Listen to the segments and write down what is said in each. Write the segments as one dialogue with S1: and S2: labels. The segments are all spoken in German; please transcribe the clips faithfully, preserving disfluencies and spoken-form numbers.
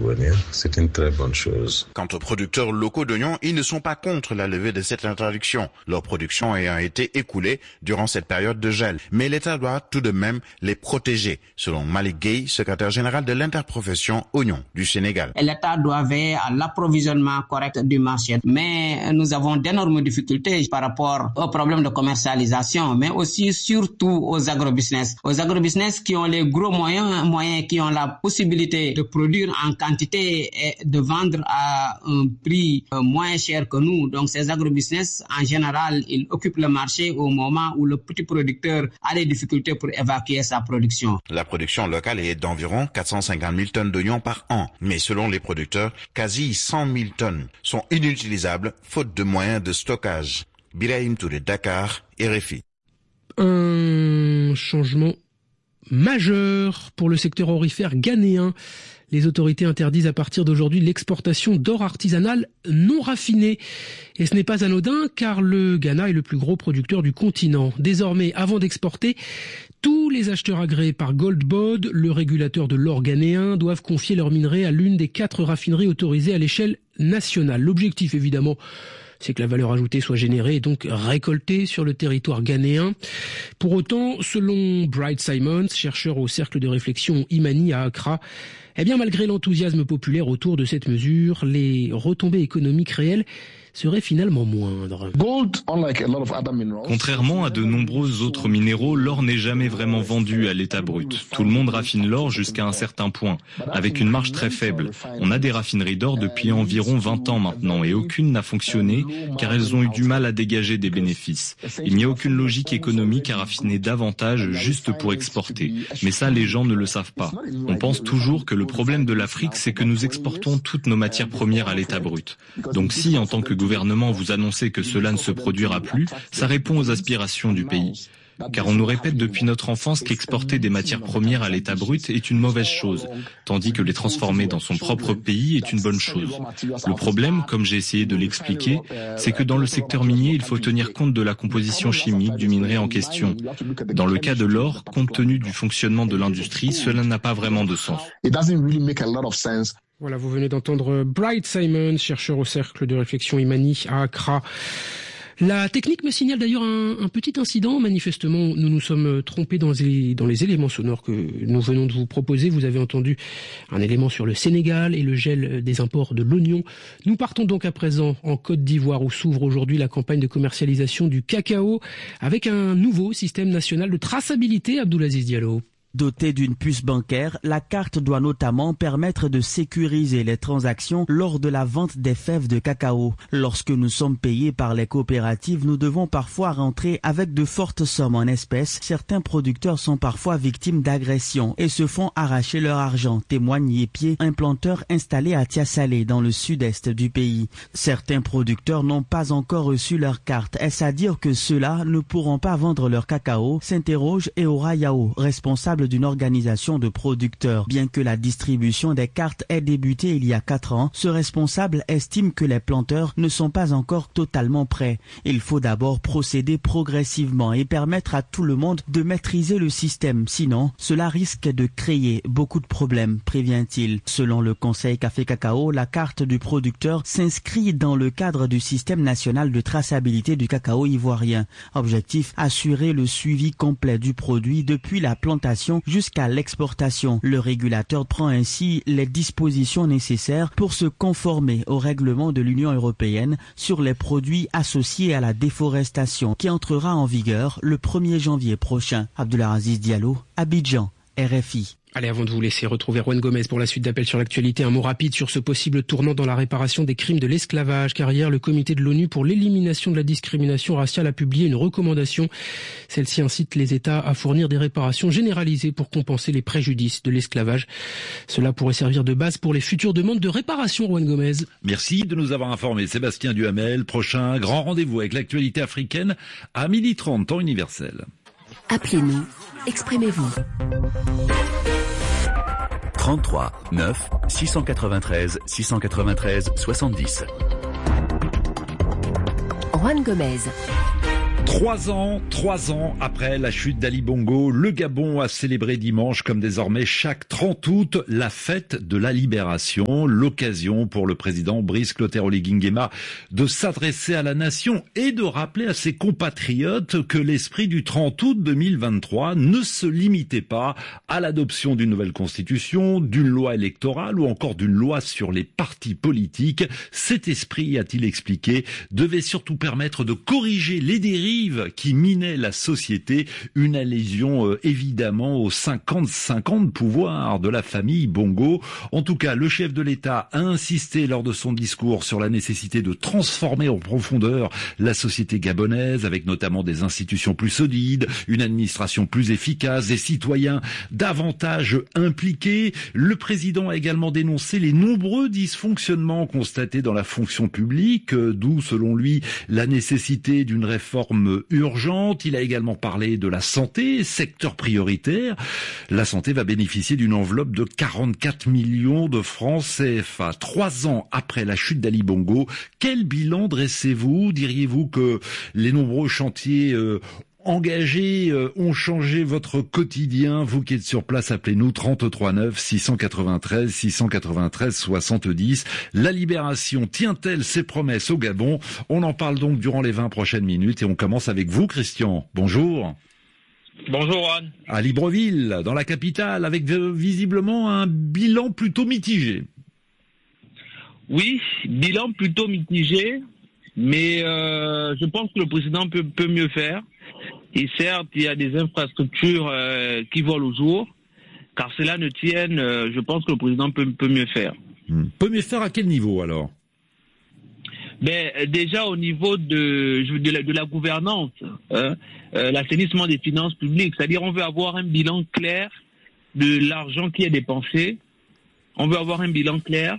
S1: intervenir, c'est une très bonne chose.
S2: Quant aux producteurs locaux d'oignons, ils ne sont pas contre la levée de cette interdiction, leur production ayant été écoulée durant cette période de gel. Mais l'État doit tout de même les protéger, selon Malik Gueye, secrétaire général de l'interprofession oignons du Sénégal.
S3: L'État doit veiller à l'approvisionnement correct du marché, mais nous avons d'énormes difficultés par rapport aux problèmes de commercialisation, mais aussi surtout aux agrobusiness. Aux agrobusiness qui ont les gros moyens, moyens qui ont la possibilité de produire en quantité et de vendre à un prix moins cher que nous. Donc ces agrobusiness, en général, ils occupent le marché au moment où le petit producteur a des difficultés pour évacuer sa production.
S2: La production locale est d'environ quatre cent cinquante mille tonnes d'oignons par an, mais selon les producteurs, quasi cent mille tonnes sont inutilisables faute de moyens de stockage. Birahim Touré, Dakar, R F I.
S4: Un changement majeur pour le secteur aurifère ghanéen. Les autorités interdisent à partir d'aujourd'hui l'exportation d'or artisanal non raffiné. Et ce n'est pas anodin car le Ghana est le plus gros producteur du continent. Désormais, avant d'exporter, tous les acheteurs agréés par Goldbod, le régulateur de l'or ghanéen, doivent confier leurs minerais à l'une des quatre raffineries autorisées à l'échelle nationale. L'objectif, évidemment, c'est que la valeur ajoutée soit générée et donc récoltée sur le territoire ghanéen. Pour autant, selon Bright Simons, chercheur au cercle de réflexion Imani à Accra, eh bien, malgré l'enthousiasme populaire autour de cette mesure, les retombées économiques réelles serait finalement moindre.
S5: Contrairement à de nombreux autres minéraux, l'or n'est jamais vraiment vendu à l'état brut. Tout le monde raffine l'or jusqu'à un certain point, avec une marge très faible. On a des raffineries d'or depuis environ vingt ans maintenant et aucune n'a fonctionné car elles ont eu du mal à dégager des bénéfices. Il n'y a aucune logique économique à raffiner davantage juste pour exporter. Mais ça, les gens ne le savent pas. On pense toujours que le problème de l'Afrique, c'est que nous exportons toutes nos matières premières à l'état brut. Donc si, en tant que gouvernement, vous annoncez que cela ne se produira plus, ça répond aux aspirations du pays. Car on nous répète depuis notre enfance qu'exporter des matières premières à l'état brut est une mauvaise chose, tandis que les transformer dans son propre pays est une bonne chose. Le problème, comme j'ai essayé de l'expliquer, c'est que dans le secteur minier, il faut tenir compte de la composition chimique du minerai en question. Dans le cas de l'or, compte tenu du fonctionnement de l'industrie, cela n'a pas vraiment de sens.
S4: Voilà, vous venez d'entendre Bright Simons, chercheur au cercle de réflexion Imani à Accra. La technique me signale d'ailleurs un, un petit incident. Manifestement, nous nous sommes trompés dans les, dans les éléments sonores que nous venons de vous proposer. Vous avez entendu un élément sur le Sénégal et le gel des imports de l'oignon. Nous partons donc à présent en Côte d'Ivoire où s'ouvre aujourd'hui la campagne de commercialisation du cacao avec un nouveau système national de traçabilité. Abdoulaziz Diallo.
S6: Dotée d'une puce bancaire, la carte doit notamment permettre de sécuriser les transactions lors de la vente des fèves de cacao. Lorsque nous sommes payés par les coopératives, nous devons parfois rentrer avec de fortes sommes en espèces. Certains producteurs sont parfois victimes d'agressions et se font arracher leur argent, témoigne Yépié, un planteur installé à Tiasalé dans le sud-est du pays. Certains producteurs n'ont pas encore reçu leur carte. Est-ce à dire que ceux-là ne pourront pas vendre leur cacao? S'interroge Eora Yao, responsable d'une organisation de producteurs. Bien que la distribution des cartes ait débuté il y a quatre ans, ce responsable estime que les planteurs ne sont pas encore totalement prêts. Il faut d'abord procéder progressivement et permettre à tout le monde de maîtriser le système. Sinon, cela risque de créer beaucoup de problèmes, prévient-il. Selon le Conseil Café Cacao, la carte du producteur s'inscrit dans le cadre du système national de traçabilité du cacao ivoirien. Objectif, assurer le suivi complet du produit depuis la plantation jusqu'à l'exportation. Le régulateur prend ainsi les dispositions nécessaires pour se conformer au règlement de l'Union européenne sur les produits associés à la déforestation qui entrera en vigueur le premier janvier prochain. Abdoulaziz Diallo, Abidjan, R F I.
S4: Allez, avant de vous laisser retrouver Juan Gomez pour la suite d'appels sur l'actualité, un mot rapide sur ce possible tournant dans la réparation des crimes de l'esclavage. Car hier, le comité de l'ONU pour l'élimination de la discrimination raciale a publié une recommandation. Celle-ci incite les États à fournir des réparations généralisées pour compenser les préjudices de l'esclavage. Cela pourrait servir de base pour les futures demandes de réparation, Juan Gomez.
S7: Merci de nous avoir informés, Sébastien Duhamel. Prochain grand rendez-vous avec l'actualité africaine à midi trente, temps universel.
S8: Appelez-nous, exprimez-vous.
S9: trente-trois neuf six cent quatre-vingt-treize six cent quatre-vingt-treize soixante-dix.
S8: Juan Gomez.
S7: Trois ans, trois ans après la chute d'Ali Bongo, le Gabon a célébré dimanche, comme désormais chaque trente août, la fête de la libération. L'occasion pour le président Brice Clotaire Oligui Nguema de s'adresser à la nation et de rappeler à ses compatriotes que l'esprit du trente août deux mille vingt-trois ne se limitait pas à l'adoption d'une nouvelle constitution, d'une loi électorale ou encore d'une loi sur les partis politiques. Cet esprit, a-t-il expliqué, devait surtout permettre de corriger les dérives qui minait la société, une allusion euh, évidemment aux cinquante-cinq ans de pouvoir de la famille Bongo. En tout cas, le chef de l'État a insisté lors de son discours sur la nécessité de transformer en profondeur la société gabonaise, avec notamment des institutions plus solides, une administration plus efficace, des citoyens davantage impliqués. Le président a également dénoncé les nombreux dysfonctionnements constatés dans la fonction publique, euh, d'où, selon lui, la nécessité d'une réforme urgente. Il a également parlé de la santé, secteur prioritaire. La santé va bénéficier d'une enveloppe de quarante-quatre millions de francs C F A. Trois ans après la chute d'Ali Bongo, quel bilan dressez-vous? Diriez-vous que les nombreux chantiers euh, engagés euh, ont changé votre quotidien? Vous qui êtes sur place, appelez-nous trente-trois neuf six cent quatre-vingt-treize six cent quatre-vingt-treize soixante-dix. La libération tient-elle ses promesses au Gabon? On en parle donc durant les vingt prochaines minutes et on commence avec vous, Christian. Bonjour.
S10: Bonjour, Juan.
S7: À Libreville, dans la capitale, avec euh, visiblement un bilan plutôt mitigé.
S10: Oui, bilan plutôt mitigé, mais euh, je pense que le président peut, peut mieux faire. Et certes, il y a des infrastructures euh, qui volent au jour, car cela ne tienne, euh, je pense que le président peut, peut mieux faire.
S7: Hmm. Peut mieux faire à quel niveau alors?
S10: Ben, déjà au niveau de, de, la, de la gouvernance, hein, euh, l'assainissement des finances publiques, c'est-à-dire on veut avoir un bilan clair de l'argent qui est dépensé, on veut avoir un bilan clair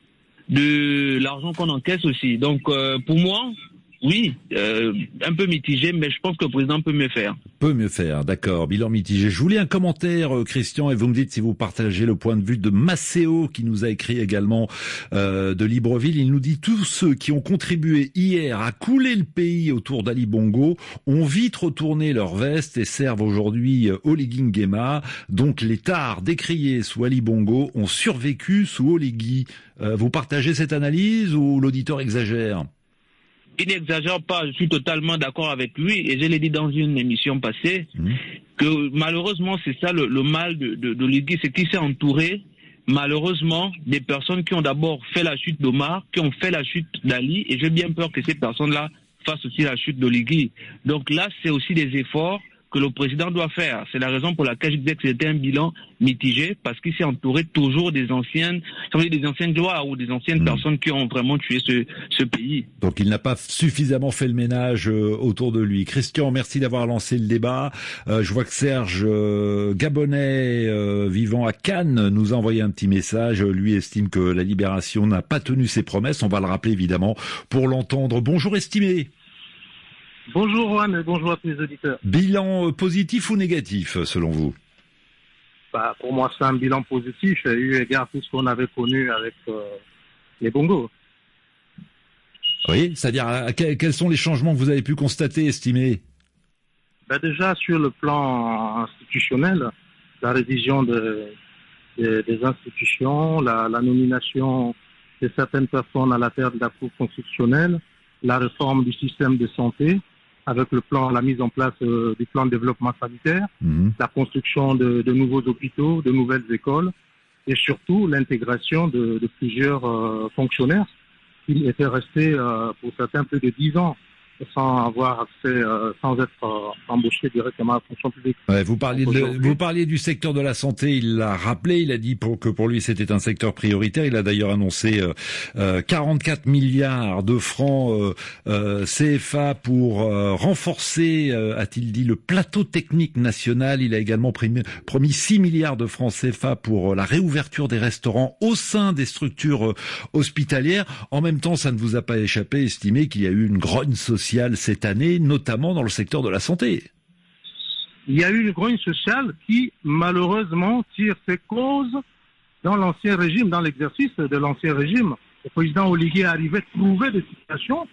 S10: de l'argent qu'on encaisse aussi. Donc euh, pour moi, oui, euh, un peu mitigé, mais je pense que le président peut mieux faire.
S7: Peut mieux faire, d'accord. Bilan mitigé. Je voulais un commentaire, euh, Christian, et vous me dites si vous partagez le point de vue de Maceo, qui nous a écrit également euh, de Libreville. Il nous dit: tous ceux qui ont contribué hier à couler le pays autour d'Ali Bongo ont vite retourné leur veste et servent aujourd'hui euh, Oligui Nguema. Donc les tares décriés sous Ali Bongo ont survécu sous Oligui. Euh, vous partagez cette analyse ou l'auditeur exagère?
S10: Il n'exagère pas, je suis totalement d'accord avec lui, et je l'ai dit dans une émission passée, mmh. que malheureusement c'est ça le, le mal de, de, de l'Oligui, c'est qu'il s'est entouré malheureusement des personnes qui ont d'abord fait la chute d'Omar, qui ont fait la chute d'Ali, et j'ai bien peur que ces personnes-là fassent aussi la chute d'Oligui. Donc là, c'est aussi des efforts que le président doit faire. C'est la raison pour laquelle je disais que c'était un bilan mitigé, parce qu'il s'est entouré toujours des anciennes, des anciennes gloires ou des anciennes mmh. personnes qui ont vraiment tué ce, ce pays.
S7: Donc il n'a pas suffisamment fait le ménage euh, autour de lui. Christian, merci d'avoir lancé le débat. Euh, je vois que Serge euh, Gabonais, euh, vivant à Cannes, nous a envoyé un petit message. Lui estime que la libération n'a pas tenu ses promesses. On va le rappeler évidemment pour l'entendre. Bonjour estimé.
S11: Bonjour Juan et bonjour à tous les auditeurs.
S7: Bilan positif ou négatif selon vous?
S11: Bah, pour moi c'est un bilan positif, eu égard à tout ce qu'on avait connu avec euh, les Bongos.
S7: Oui, c'est-à-dire quels sont les changements que vous avez pu constater, estimé?
S11: Bah, déjà sur le plan institutionnel, la révision de, de, des institutions, la, la nomination de certaines personnes à la tête de la Cour constitutionnelle, la réforme du système de santé, avec le plan, la mise en place euh, du plan de développement sanitaire, mmh. la construction de, de nouveaux hôpitaux, de nouvelles écoles, et surtout l'intégration de, de plusieurs euh, fonctionnaires qui étaient restés euh, pour certains plus de dix ans sans avoir accès, euh, sans être euh, embauchés directement à la fonction publique.
S7: Ouais, vous parliez de, vous parliez du secteur de la santé. Il l'a rappelé. Il a dit pour que pour lui c'était un secteur prioritaire. Il a d'ailleurs annoncé euh, euh, quarante-quatre milliards de francs euh, euh, C F A pour euh, renforcer, euh, a-t-il dit, le plateau technique national. Il a également promis, promis six milliards de francs C F A pour euh, la réouverture des restaurants au sein des structures euh, hospitalières. En même temps, ça ne vous a pas échappé, estimé qu'il y a eu une grogne sociale cette année, notamment dans le secteur de la santé.
S11: Il y a eu une grogne sociale qui, malheureusement, tire ses causes dans l'ancien régime, dans l'exercice de l'ancien régime. Le président Oligui est arrivé à trouver des situations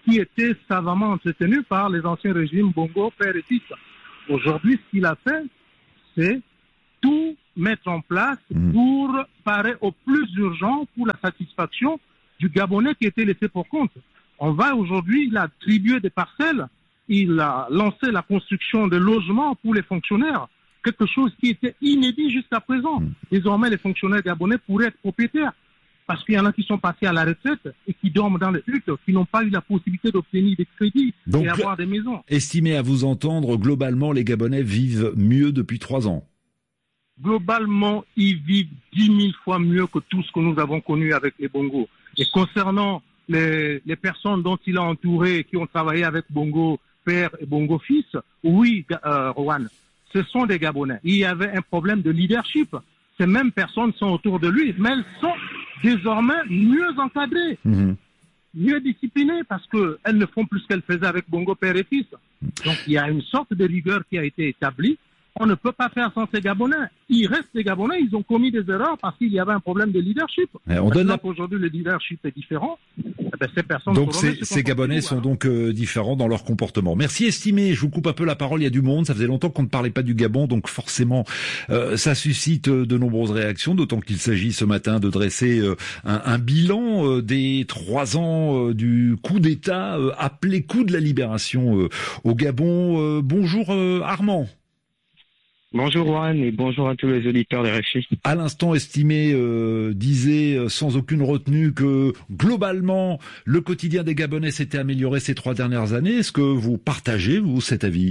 S11: qui était savamment entretenu par les anciens régimes Bongo, père et fils. Aujourd'hui, ce qu'il a fait, c'est tout mettre en place pour parer au plus urgent pour la satisfaction du Gabonais qui était laissé pour compte. On va aujourd'hui, il a attribué des parcelles, il a lancé la construction de logements pour les fonctionnaires, quelque chose qui était inédit jusqu'à présent. Désormais, les fonctionnaires gabonais pourraient être propriétaires, parce qu'il y en a qui sont passés à la retraite et qui dorment dans les huttes, qui n'ont pas eu la possibilité d'obtenir des crédits Donc, et avoir des maisons.
S7: Estimé à vous entendre, globalement, les Gabonais vivent mieux depuis trois ans.
S11: Globalement, ils vivent dix mille fois mieux que tout ce que nous avons connu avec les Bongo. Et concernant les, les personnes dont il a entouré, qui ont travaillé avec Bongo père et Bongo fils, oui, euh, Rowan, ce sont des Gabonais. Il y avait un problème de leadership. Ces mêmes personnes sont autour de lui, mais elles sont désormais mieux encadrées, mmh. mieux disciplinées, parce qu'elles ne font plus ce qu'elles faisaient avec Bongo père et fils. Donc il y a une sorte de rigueur qui a été établie. On ne peut pas faire sans ces Gabonais. Il reste des Gabonais, ils ont commis des erreurs parce qu'il y avait un problème de leadership.
S7: Eh, on donne la...
S11: Aujourd'hui, le leadership est différent. Eh ben, ces personnes
S7: donc ces, ces Gabonais sont donc euh, différents dans leur comportement. Merci estimé, je vous coupe un peu la parole, il y a du monde, ça faisait longtemps qu'on ne parlait pas du Gabon, donc forcément euh, ça suscite de nombreuses réactions, d'autant qu'il s'agit ce matin de dresser euh, un, un bilan euh, des trois ans euh, du coup d'État euh, appelé coup de la libération euh, au Gabon. Euh, bonjour euh, Armand.
S12: Bonjour Juan et bonjour à tous les auditeurs de R F I.
S7: À l'instant, Estimé euh, disait euh, sans aucune retenue que globalement le quotidien des Gabonais s'était amélioré ces trois dernières années. Est-ce que vous partagez vous cet avis?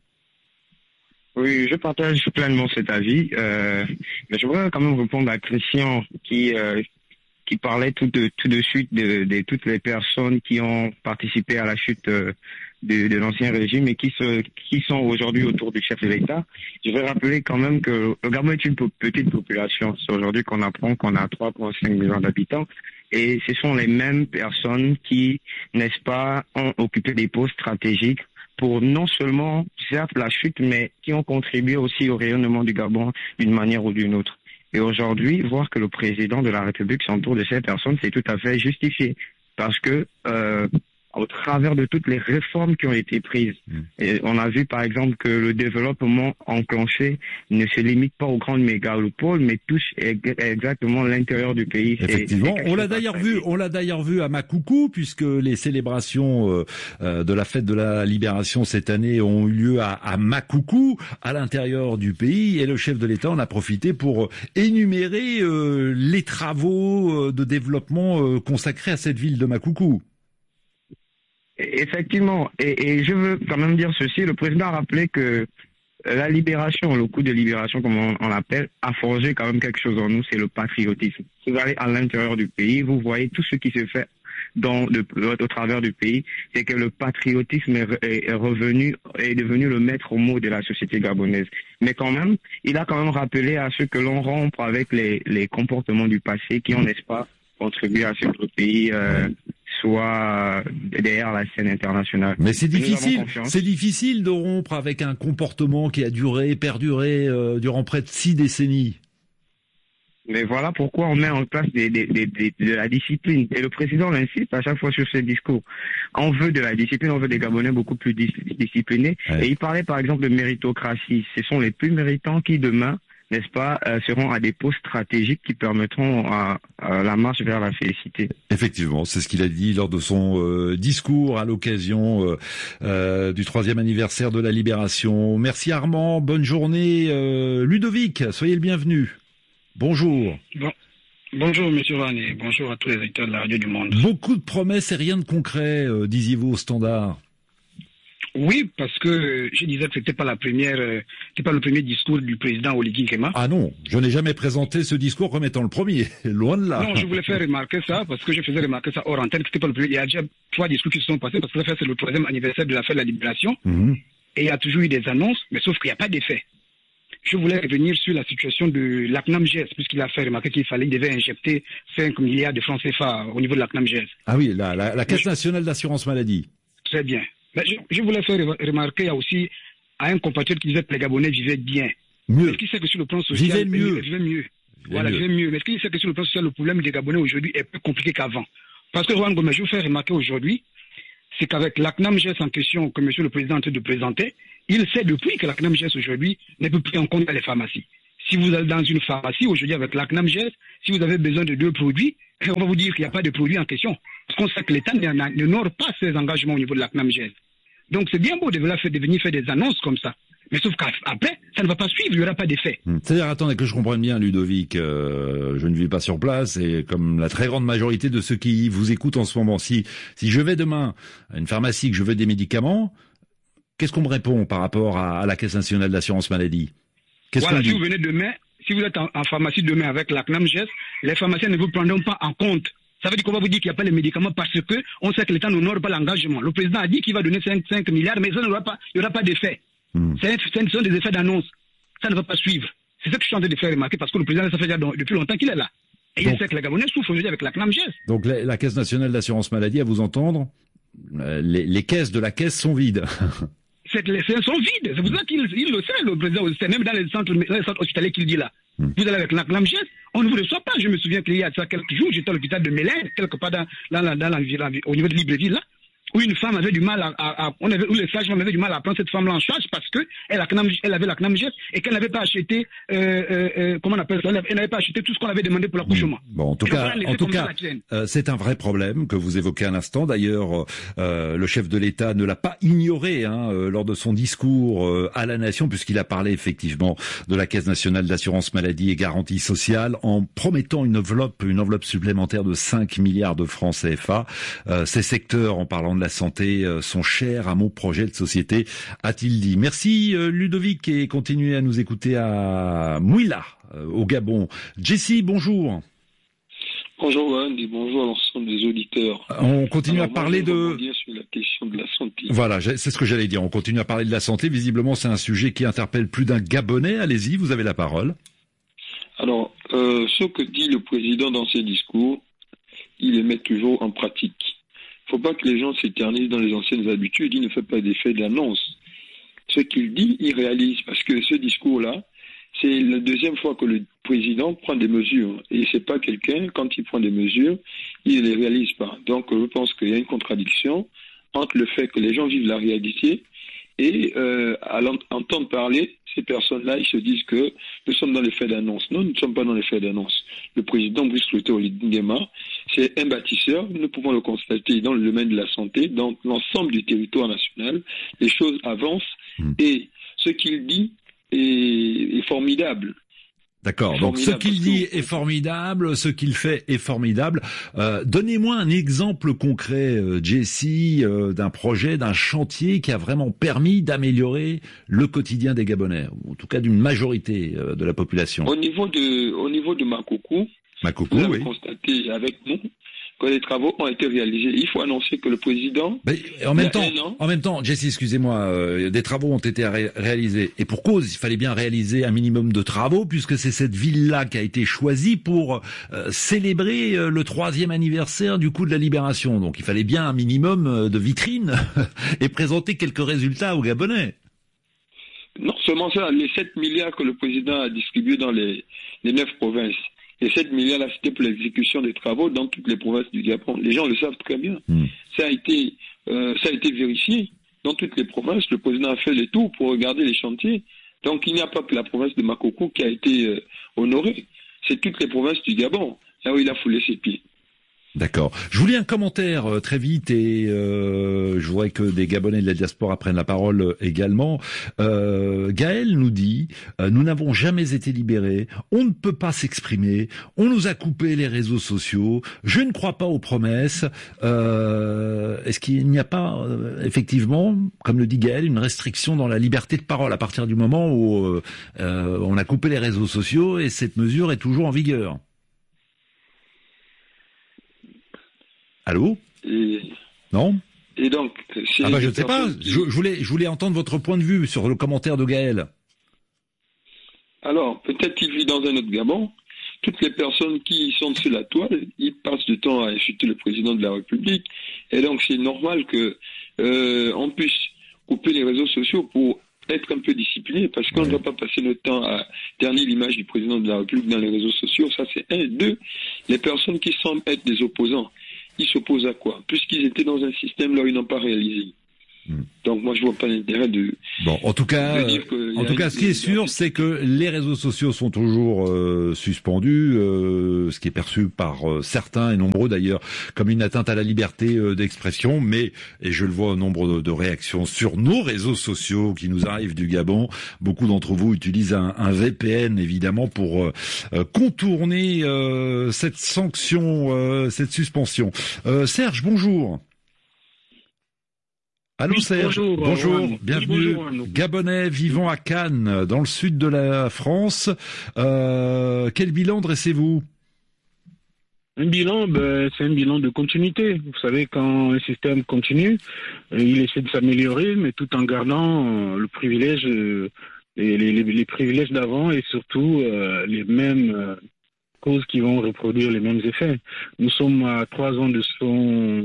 S12: Oui, je partage pleinement cet avis. Euh, mais je voudrais quand même répondre à Christian qui euh, qui parlait tout de tout de suite de, de toutes les personnes qui ont participé à la chute euh, de, de l'ancien régime et qui se qui sont aujourd'hui autour du chef de l'État. Je vais rappeler quand même que le Gabon est une petite population. C'est aujourd'hui qu'on apprend qu'on a trois virgule cinq millions d'habitants et ce sont les mêmes personnes qui, n'est-ce pas, ont occupé des postes stratégiques pour non seulement certes la chute, mais qui ont contribué aussi au rayonnement du Gabon d'une manière ou d'une autre. Et aujourd'hui, voir que le président de la République s'entoure de ces personnes, c'est tout à fait justifié. Parce que, euh, au travers de toutes les réformes qui ont été prises, mmh. et on a vu par exemple que le développement enclenché ne se limite pas aux grandes mégalopoles, mais touche exactement l'intérieur du pays.
S7: Effectivement, on l'a d'ailleurs vu, on l'a d'ailleurs vu à Makoukou, puisque les célébrations euh, de la fête de la libération cette année ont eu lieu à, à Makoukou, à l'intérieur du pays, et le chef de l'État en a profité pour énumérer euh, les travaux de développement euh, consacrés à cette ville de Makoukou.
S12: Effectivement, et, et je veux quand même dire ceci, le président a rappelé que la libération, le coup de libération comme on, on l'appelle, a forgé quand même quelque chose en nous, c'est le patriotisme. Vous allez à l'intérieur du pays, vous voyez tout ce qui se fait dans le, au travers du pays, c'est que le patriotisme est, est, est revenu, est devenu le maître mot de la société gabonaise. Mais quand même, il a quand même rappelé à ceux que l'on rompe avec les, les comportements du passé qui ont, n'est-ce pas, contribué à ce que le pays euh, soit derrière la scène internationale.
S7: Mais c'est difficile, c'est difficile de rompre avec un comportement qui a duré, perduré euh, durant près de six décennies.
S12: Mais voilà pourquoi on met en place des, des, des, des, de la discipline. Et le président l'incite à chaque fois sur ses discours. On veut de la discipline, on veut des Gabonais beaucoup plus dis, disciplinés. Ouais. Et il parlait par exemple de méritocratie. Ce sont les plus méritants qui demain, n'est-ce pas, euh, seront à des postes stratégiques qui permettront à, à la marche vers la félicité.
S7: Effectivement, c'est ce qu'il a dit lors de son euh, discours à l'occasion euh, euh, du troisième anniversaire de la Libération. Merci Armand, bonne journée. Euh, Ludovic, soyez le bienvenu. Bonjour.
S13: Bon. Bonjour Monsieur Van et bonjour à tous les auditeurs de la Radio du Monde.
S7: Beaucoup de promesses et rien de concret, euh, disiez-vous au Standard.
S13: Oui, parce que je disais que c'était pas la première, euh, c'était pas le premier discours du président Oligui Nguema.
S7: Ah non, je n'ai jamais présenté ce discours comme étant le premier, loin de là.
S13: Non, je voulais faire remarquer ça, parce que je faisais remarquer ça hors antenne, que c'était pas le premier. Il y a déjà trois discours qui se sont passés, parce que ça fait c'est le troisième anniversaire de la fête de la Libération, mmh. et il y a toujours eu des annonces, mais sauf qu'il n'y a pas d'effet. Je voulais revenir sur la situation de l'A C N A M G S, puisqu'il a fait remarquer qu'il fallait, il devait injecter cinq milliards de francs C F A au niveau de l'A C N A M G S.
S7: Ah oui, la, la, la Caisse nationale d'assurance maladie.
S13: Très bien. Mais je, je voulais faire remarquer, il y a aussi à un compatriote qui disait que les Gabonais vivaient bien.
S7: Mieux.
S13: Est-ce qu'il sait que sur le plan social,
S7: vivaient mieux.
S13: Vivaient mieux. Voilà, vivaient mieux. Mais est-ce qu'il sait que sur le plan social, le problème des Gabonais aujourd'hui est plus compliqué qu'avant? Parce que Juan Gomez, je vous fais remarquer aujourd'hui, c'est qu'avec l'A C N A M G E S en question que Monsieur le Président est en train de présenter, il sait depuis que l'A C N A M G E S aujourd'hui ne peut plus en compte dans les pharmacies. Si vous allez dans une pharmacie aujourd'hui avec l'A C N A M G E S, si vous avez besoin de deux produits, on va vous dire qu'il n'y a pas de produit en question. Parce qu'on sait que l'État n'honore pas ses engagements au niveau de l'A C N A M G E S. Donc c'est bien beau de venir faire des annonces comme ça. Mais sauf qu'après, ça ne va pas suivre, il n'y aura pas d'effet.
S7: Hum. C'est-à-dire, attendez, que je comprenne bien, Ludovic, euh, je ne vis pas sur place, et comme la très grande majorité de ceux qui vous écoutent en ce moment, si, si je vais demain à une pharmacie, que je veux des médicaments, qu'est-ce qu'on me répond par rapport à, à la Caisse nationale d'assurance maladie? Qu'est-ce
S13: Voilà,
S7: qu'on dit?
S13: si vous venez demain, si vous êtes en, en pharmacie demain avec l'A C N A M G E S, les pharmaciens ne vous prendront pas en compte. Ça veut dire qu'on va vous dire qu'il n'y a pas les médicaments parce que on sait que l'État n'honore pas l'engagement. Le président a dit qu'il va donner cinq milliards, mais ça n'aura pas, il n'y aura pas d'effet. Mmh. Ce sont des effets d'annonce. Ça ne va pas suivre. C'est ce que je suis en train de faire remarquer parce que le président, ça fait déjà depuis longtemps qu'il est là. Et donc, il sait que les Gabonais souffrent aujourd'hui avec la C N A M G E S.
S7: Donc la, la Caisse nationale d'assurance maladie, à vous entendre, les, les caisses de la caisse sont vides.
S13: C'est, les caisses sont vides. C'est pour ça qu'il il le sait, le président. C'est même dans les centres, les centres hospitaliers qu'il dit là. Mmh. Vous allez avec la C N A M G E S, on ne vous reçoit pas. Je me souviens qu'il y a ça quelques jours, j'étais à l'hôpital de Mélène, quelque part dans, dans, dans, dans la, au niveau de Libreville, là, où une femme avait du mal à, à, à on avait, où les sages-femmes avaient du mal à prendre cette femme-là en charge parce que elle, elle avait la C N A M G E S et qu'elle n'avait pas acheté, euh, euh, comment on appelle ça, elle n'avait pas acheté tout ce qu'on avait demandé pour l'accouchement.
S7: Bon, en tout et cas, en tout cas, euh, c'est un vrai problème que vous évoquez à l'instant. D'ailleurs, euh, le chef de l'État ne l'a pas ignoré hein, euh, lors de son discours euh, à la nation, puisqu'il a parlé effectivement de la Caisse nationale d'assurance maladie et garantie sociale en promettant une enveloppe, une enveloppe supplémentaire de cinq milliards de francs C F A. Euh, ces secteurs, en parlant de la santé, euh, sont chers à mon projet de société, a-t-il dit. Merci euh, Ludovic, et continuez à nous écouter à Mouila, euh, au Gabon. Jessie, bonjour.
S14: Bonjour Anne et bonjour à l'ensemble des auditeurs.
S7: On continue
S14: Alors,
S7: à parler de...
S14: sur la question de la santé.
S7: Voilà, c'est ce que j'allais dire. On continue à parler de la santé. Visiblement, c'est un sujet qui interpelle plus d'un Gabonais. Allez-y, vous avez la parole.
S14: Alors, euh, ce que dit le président dans ses discours, il les met toujours en pratique. Il ne faut pas que les gens s'éternisent dans les anciennes habitudes. Il ne fait pas d'effet d'annonce. Ce qu'il dit, il réalise. Parce que ce discours-là, c'est la deuxième fois que le président prend des mesures. Et c'est pas quelqu'un, quand il prend des mesures, il ne les réalise pas. Donc, je pense qu'il y a une contradiction entre le fait que les gens vivent la réalité et euh, à l'entendre parler, ces personnes-là, ils se disent que nous sommes dans les faits d'annonce. Non, nous ne sommes pas dans les faits d'annonce. Le président Brice Clotaire Oligui-Nguema, c'est un bâtisseur. Nous pouvons le constater dans le domaine de la santé, dans l'ensemble du territoire national. Les choses avancent mmh. et ce qu'il dit est, est formidable.
S7: D'accord. Donc ce qu'il dit est formidable, ce qu'il fait est formidable. Euh, donnez-moi un exemple concret, euh, Jessie, euh, d'un projet, d'un chantier qui a vraiment permis d'améliorer le quotidien des Gabonais, ou en tout cas d'une majorité euh, de la population.
S14: Au niveau de, au niveau de Makoko,
S7: Makoko,
S14: vous avez
S7: oui.
S14: constaté avec nous que les travaux ont été réalisés. Il faut annoncer que le président...
S7: Mais en même temps, en même temps, Jessie, excusez-moi, euh, des travaux ont été ré réalisés. Et pour cause, il fallait bien réaliser un minimum de travaux, puisque c'est cette ville-là qui a été choisie pour euh, célébrer euh, le troisième anniversaire du coup de la libération. Donc il fallait bien un minimum euh, de vitrine et présenter quelques résultats aux Gabonais.
S14: Non seulement ça, les sept milliards que le président a distribués dans les, les neuf provinces, et sept milliards là, c'était pour l'exécution des travaux dans toutes les provinces du Gabon. Les gens le savent très bien. Mmh. Ça a été, euh, ça a été vérifié dans toutes les provinces. Le président a fait les tours pour regarder les chantiers. Donc il n'y a pas que la province de Makoko qui a été euh, honorée. C'est toutes les provinces du Gabon, là où il a foulé ses pieds.
S7: D'accord. Je voulais un commentaire euh, très vite et euh, je voudrais que des Gabonais de la diaspora prennent la parole euh, également. Euh, Gaël nous dit euh, « Nous n'avons jamais été libérés, on ne peut pas s'exprimer, on nous a coupé les réseaux sociaux, je ne crois pas aux promesses. Euh, » Est-ce qu'il n'y a pas euh, effectivement, comme le dit Gaël, une restriction dans la liberté de parole à partir du moment où euh, euh, on a coupé les réseaux sociaux et cette mesure est toujours en vigueur? Allô?
S14: Et...
S7: Non?
S14: Et donc,
S7: ah bah je ne sais pas. Qui... Je, je voulais, je voulais entendre votre point de vue sur le commentaire de Gaël.
S14: Alors, peut-être qu'il vit dans un autre Gabon. Toutes les personnes qui sont sur la toile, ils passent du temps à insulter le président de la République. Et donc, c'est normal que euh, on puisse couper les réseaux sociaux pour être un peu discipliné, parce qu'on ne doit pas passer notre temps à ternir l'image du président de la République dans les réseaux sociaux. Ça, c'est un. Deux, les personnes qui semblent être des opposants, ils s'opposent à quoi? Puisqu'ils étaient dans un système là où ils n'ont pas réalisé. Hmm. Donc moi je vois pas l'intérêt de.
S7: Bon, en tout cas, en tout cas, ce qui est sûr, c'est que les réseaux sociaux sont toujours euh, suspendus, euh, ce qui est perçu par euh, certains et nombreux d'ailleurs comme une atteinte à la liberté euh, d'expression. Mais et je le vois au nombre de, de réactions sur nos réseaux sociaux qui nous arrivent du Gabon, beaucoup d'entre vous utilisent un, un V P N évidemment pour euh, euh, contourner euh, cette sanction, euh, cette suspension. Euh, Serge, bonjour. Allô
S15: oui,
S7: Serge,
S15: bonjour,
S7: bonjour,
S15: Juan.
S7: bienvenue,
S15: Oui, bonjour,
S7: Gabonais vivant à Cannes, dans le sud de la France. Euh, quel bilan dressez-vous?
S15: Un bilan, ben, c'est un bilan de continuité. Vous savez, quand un système continue, il essaie de s'améliorer, mais tout en gardant le privilège, les, les, les privilèges d'avant et surtout euh, les mêmes euh, causes qui vont reproduire les mêmes effets. Nous sommes à trois ans de son...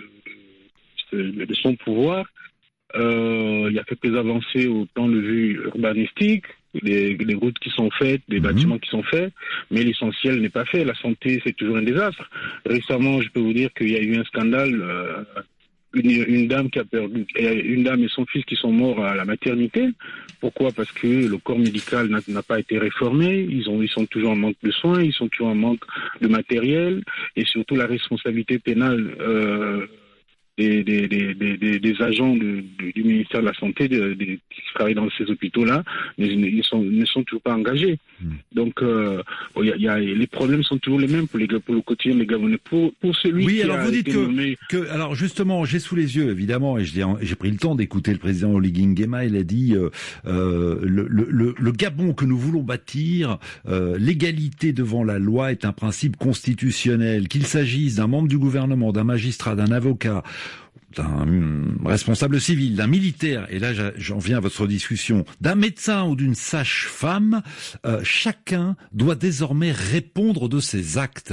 S15: de son pouvoir. Euh, il y a quelques avancées au plan de vue urbanistique, des, des routes qui sont faites, des mmh. bâtiments qui sont faits, mais l'essentiel n'est pas fait. La santé, c'est toujours un désastre. Récemment, je peux vous dire qu'il y a eu un scandale, euh, une, une dame qui a perdu, une dame et son fils qui sont morts à la maternité. Pourquoi? Parce que le corps médical n'a, n'a pas été réformé, ils, ont, ils sont toujours en manque de soins, ils sont toujours en manque de matériel, et surtout la responsabilité pénale euh, Des, des, des, des, des agents de, de, du ministère de la Santé de, de, qui travaillent dans ces hôpitaux-là ne, ne, sont, ne sont toujours pas engagés. Mmh. Donc, euh, y a, y a, les problèmes sont toujours les mêmes pour, les, pour le quotidien des Gabonais. Pour, pour celui
S7: oui,
S15: qui
S7: alors
S15: a
S7: vous dites
S15: été
S7: que,
S15: nommé...
S7: que... Alors justement, j'ai sous les yeux, évidemment, et j'ai, j'ai pris le temps d'écouter le président Oligui Nguema, il a dit euh, euh, le, le, le, le Gabon que nous voulons bâtir, euh, l'égalité devant la loi est un principe constitutionnel, qu'il s'agisse d'un membre du gouvernement, d'un magistrat, d'un avocat, d'un responsable civil, d'un militaire, et là j'en viens à votre discussion, d'un médecin ou d'une sage-femme, euh, chacun doit désormais répondre de ses actes.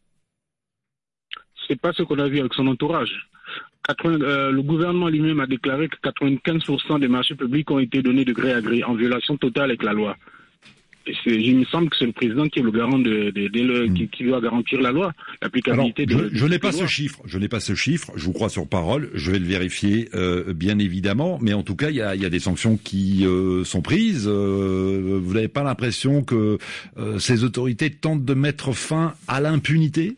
S15: C'est pas ce qu'on a vu avec son entourage. quatre-vingts, euh, le gouvernement lui-même a déclaré que quatre-vingt-quinze pour cent des marchés publics ont été donnés de gré à gré, en violation totale avec la loi. Et c'est, il me semble que c'est le président qui est le garant de, de, de, de mmh. qui, qui doit garantir la loi, l'applicabilité
S7: Alors,
S15: de.
S7: Je, je n'ai pas ce chiffre, je n'ai pas ce chiffre. Je vous crois sur parole. Je vais le vérifier, euh, bien évidemment. Mais en tout cas, il y a, il y a des sanctions qui euh, sont prises. Euh, vous n'avez pas l'impression que euh, ces autorités tentent de mettre fin à l'impunité?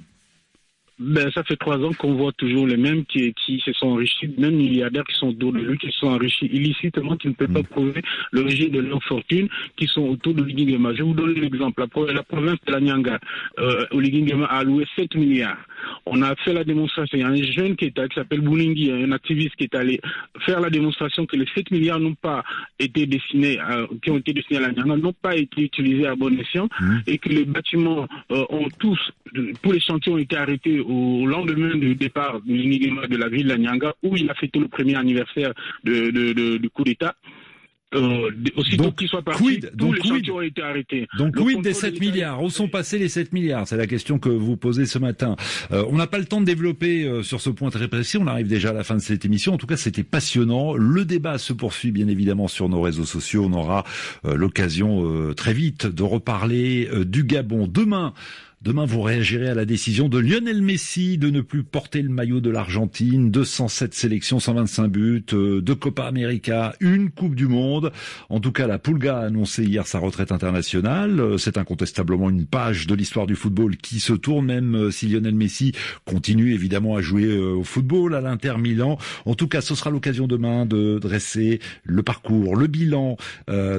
S15: Ben, ça fait trois ans qu'on voit toujours les mêmes qui, qui se sont enrichis, même milliardaires qui sont autour de lui, qui se sont enrichis illicitement, qui ne peuvent pas prouver l'origine de leur fortune, qui sont autour de Oligui Nguema. Je vais vous donner l'exemple. La, la province de la Nyanga, euh, Oligui Nguema a alloué sept milliards. On a fait la démonstration. Il y a un jeune qui, est, qui s'appelle Boulingui, un activiste qui est allé faire la démonstration que les sept milliards n'ont pas été destinés, à, qui ont été destinés à la Nyanga, n'ont pas été utilisés à bon escient, mmh. et que les bâtiments euh, ont tous, tous les chantiers ont été arrêtés au lendemain du départ de Oligui Nguema de la ville de la Nyanga, où il a fêté le premier anniversaire de, de, de, du coup d'État. Euh, aussitôt qu'il soit parti,
S7: quid,
S15: tous
S7: donc
S15: les
S7: quid,
S15: chantiers ont été arrêtés.
S7: Donc quid des sept milliards? Où sont passés les sept milliards? C'est la question que vous posez ce matin. Euh, on n'a pas le temps de développer euh, sur ce point très précis. On arrive déjà à la fin de cette émission. En tout cas, c'était passionnant. Le débat se poursuit bien évidemment sur nos réseaux sociaux. On aura euh, l'occasion euh, très vite de reparler euh, du Gabon. Demain, Demain, vous réagirez à la décision de Lionel Messi de ne plus porter le maillot de l'Argentine. deux cent sept sélections, cent vingt-cinq buts, deux Copa América, une Coupe du Monde. En tout cas, la Pulga a annoncé hier sa retraite internationale. C'est incontestablement une page de l'histoire du football qui se tourne, même si Lionel Messi continue évidemment à jouer au football à l'Inter Milan. En tout cas, ce sera l'occasion demain de dresser le parcours, le bilan euh,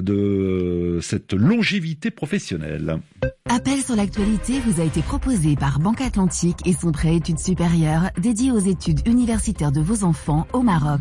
S7: de cette longévité professionnelle.
S16: Appel sur l'actualité vous a été proposé par Banque Atlantique et son prêt études supérieures dédié aux études universitaires de vos enfants au Maroc.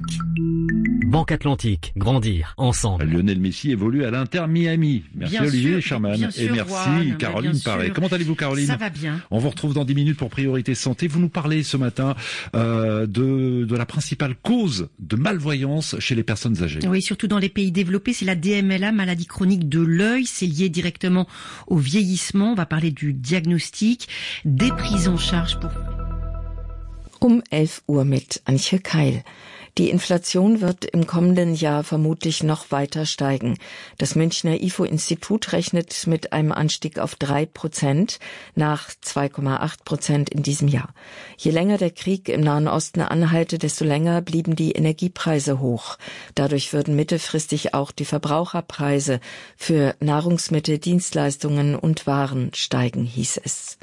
S17: Banque Atlantique, grandir ensemble.
S7: Lionel Messi évolue à l'Inter Miami. Merci bien Olivier sûr, Charman et merci Juan, Caroline Paré. Comment allez-vous Caroline?
S18: Ça va bien.
S7: On vous retrouve dans dix minutes pour Priorité Santé. Vous nous parlez ce matin euh, de, de la principale cause de malvoyance chez les personnes âgées.
S18: Oui, surtout dans les pays développés, c'est la D M L A, maladie chronique de l'œil. C'est lié directement au vieillissement. On va parler du diagnostic, des prises en charge pour...
S19: Um elf Uhr mit Antje Keil. Die Inflation wird im kommenden Jahr vermutlich noch weiter steigen. Das Münchner I F O-Institut rechnet mit einem Anstieg auf drei Prozent nach zwei Komma acht Prozent in diesem Jahr. Je länger der Krieg im Nahen Osten anhalte, desto länger blieben die Energiepreise hoch. Dadurch würden mittelfristig auch die Verbraucherpreise für Nahrungsmittel, Dienstleistungen und Waren steigen, hieß es.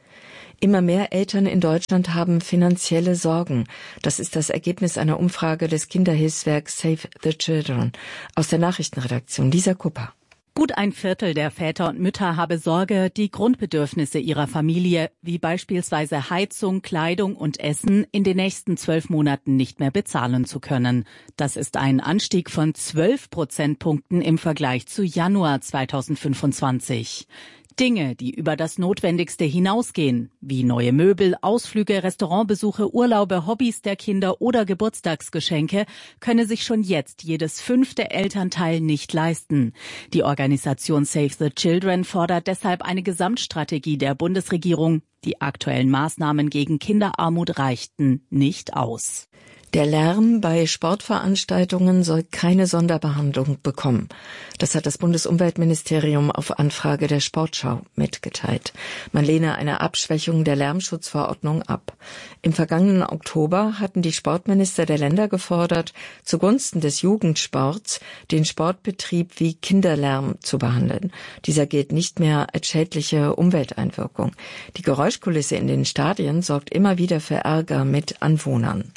S19: Immer mehr Eltern in Deutschland haben finanzielle Sorgen. Das ist das Ergebnis einer Umfrage des Kinderhilfswerks Save the Children. Aus der Nachrichtenredaktion Lisa Kupper.
S20: Gut ein Viertel der Väter und Mütter habe Sorge, die Grundbedürfnisse ihrer Familie, wie beispielsweise Heizung, Kleidung und Essen, in den nächsten zwölf Monaten nicht mehr bezahlen zu können. Das ist ein Anstieg von zwölf Prozentpunkten im Vergleich zu Januar zweitausendfünfundzwanzig. Dinge, die über das Notwendigste hinausgehen, wie neue Möbel, Ausflüge, Restaurantbesuche, Urlaube, Hobbys der Kinder oder Geburtstagsgeschenke, könne sich schon jetzt jedes fünfte Elternteil nicht leisten. Die Organisation Save the Children fordert deshalb eine Gesamtstrategie der Bundesregierung. Die aktuellen Maßnahmen gegen Kinderarmut reichten nicht aus.
S19: Der Lärm bei Sportveranstaltungen soll keine Sonderbehandlung bekommen. Das hat das Bundesumweltministerium auf Anfrage der Sportschau mitgeteilt. Man lehne eine Abschwächung der Lärmschutzverordnung ab. Im vergangenen Oktober hatten die Sportminister der Länder gefordert, zugunsten des Jugendsports den Sportbetrieb wie Kinderlärm zu behandeln. Dieser gilt nicht mehr als schädliche Umwelteinwirkung. Die Geräuschkulisse in den Stadien sorgt immer wieder für Ärger mit Anwohnern.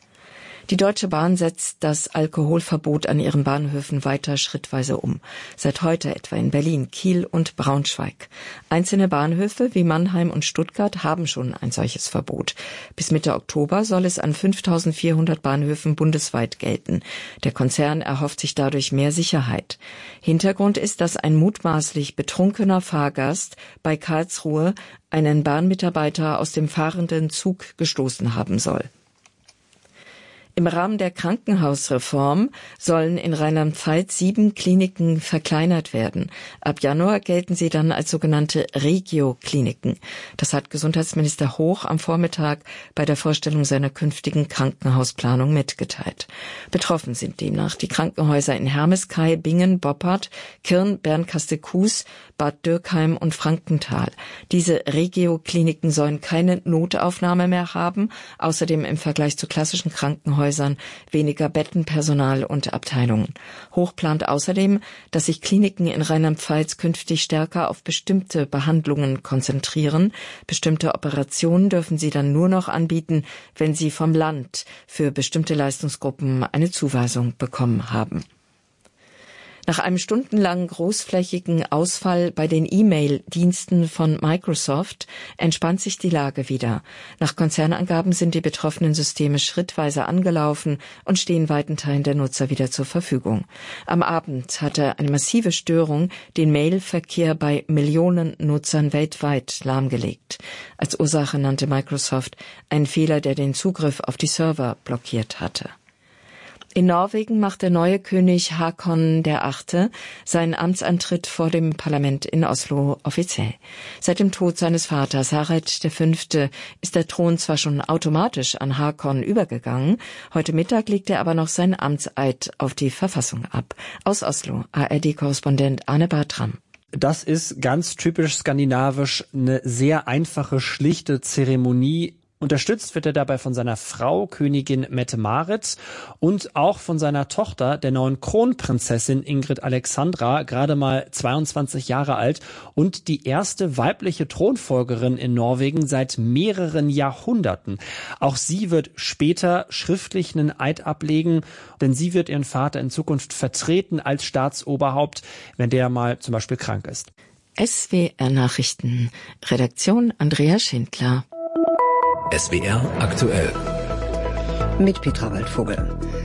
S19: Die Deutsche Bahn setzt das Alkoholverbot an ihren Bahnhöfen weiter schrittweise um. Seit heute etwa in Berlin, Kiel und Braunschweig. Einzelne Bahnhöfe wie Mannheim und Stuttgart haben schon ein solches Verbot. Bis Mitte Oktober soll es an fünftausendvierhundert Bahnhöfen bundesweit gelten. Der Konzern erhofft sich dadurch mehr Sicherheit. Hintergrund ist, dass ein mutmaßlich betrunkener Fahrgast bei Karlsruhe einen Bahnmitarbeiter aus dem fahrenden Zug gestoßen haben soll. Im Rahmen der Krankenhausreform sollen in Rheinland-Pfalz sieben Kliniken verkleinert werden. Ab Januar gelten sie dann als sogenannte Regio-Kliniken. Das hat Gesundheitsminister Hoch am Vormittag bei der Vorstellung seiner künftigen Krankenhausplanung mitgeteilt. Betroffen sind demnach die Krankenhäuser in Hermeskeil, Bingen, Boppard, Kirn, Bernkastel-Kues, Bad Dürkheim und Frankenthal. Diese Regio-Kliniken sollen keine Notaufnahme mehr haben, außerdem im Vergleich zu klassischen Krankenhäusern weniger Bettenpersonal und Abteilungen. Hoch plant außerdem, dass sich Kliniken in Rheinland-Pfalz künftig stärker auf bestimmte Behandlungen konzentrieren. Bestimmte Operationen dürfen sie dann nur noch anbieten, wenn sie vom Land für bestimmte Leistungsgruppen eine Zuweisung bekommen haben. Nach einem stundenlangen großflächigen Ausfall bei den E-Mail-Diensten von Microsoft entspannt sich die Lage wieder. Nach Konzernangaben sind die betroffenen Systeme schrittweise angelaufen und stehen weiten Teilen der Nutzer wieder zur Verfügung. Am Abend hatte eine massive Störung den Mailverkehr bei Millionen Nutzern weltweit lahmgelegt. Als Ursache nannte Microsoft einen Fehler, der den Zugriff auf die Server blockiert hatte. In Norwegen macht der neue König Haakon der Achte seinen Amtsantritt vor dem Parlament in Oslo offiziell. Seit dem Tod seines Vaters Harald der Fünfte ist der Thron zwar schon automatisch an Haakon übergegangen, heute Mittag legt er aber noch seinen Amtseid auf die Verfassung ab. Aus Oslo, A R D-Korrespondent Arne Bartram.
S21: Das ist ganz typisch skandinavisch, eine sehr einfache, schlichte Zeremonie. Unterstützt wird er dabei von seiner Frau, Königin Mette-Marit, und auch von seiner Tochter, der neuen Kronprinzessin Ingrid Alexandra, gerade mal zweiundzwanzig Jahre alt und die erste weibliche Thronfolgerin in Norwegen seit mehreren Jahrhunderten. Auch sie wird später schriftlich einen Eid ablegen, denn sie wird ihren Vater in Zukunft vertreten als Staatsoberhaupt, wenn der mal zum Beispiel krank ist.
S19: S W R Nachrichten, Redaktion Andrea Schindler.
S9: S W R aktuell.
S22: Mit Petra Waldvogel.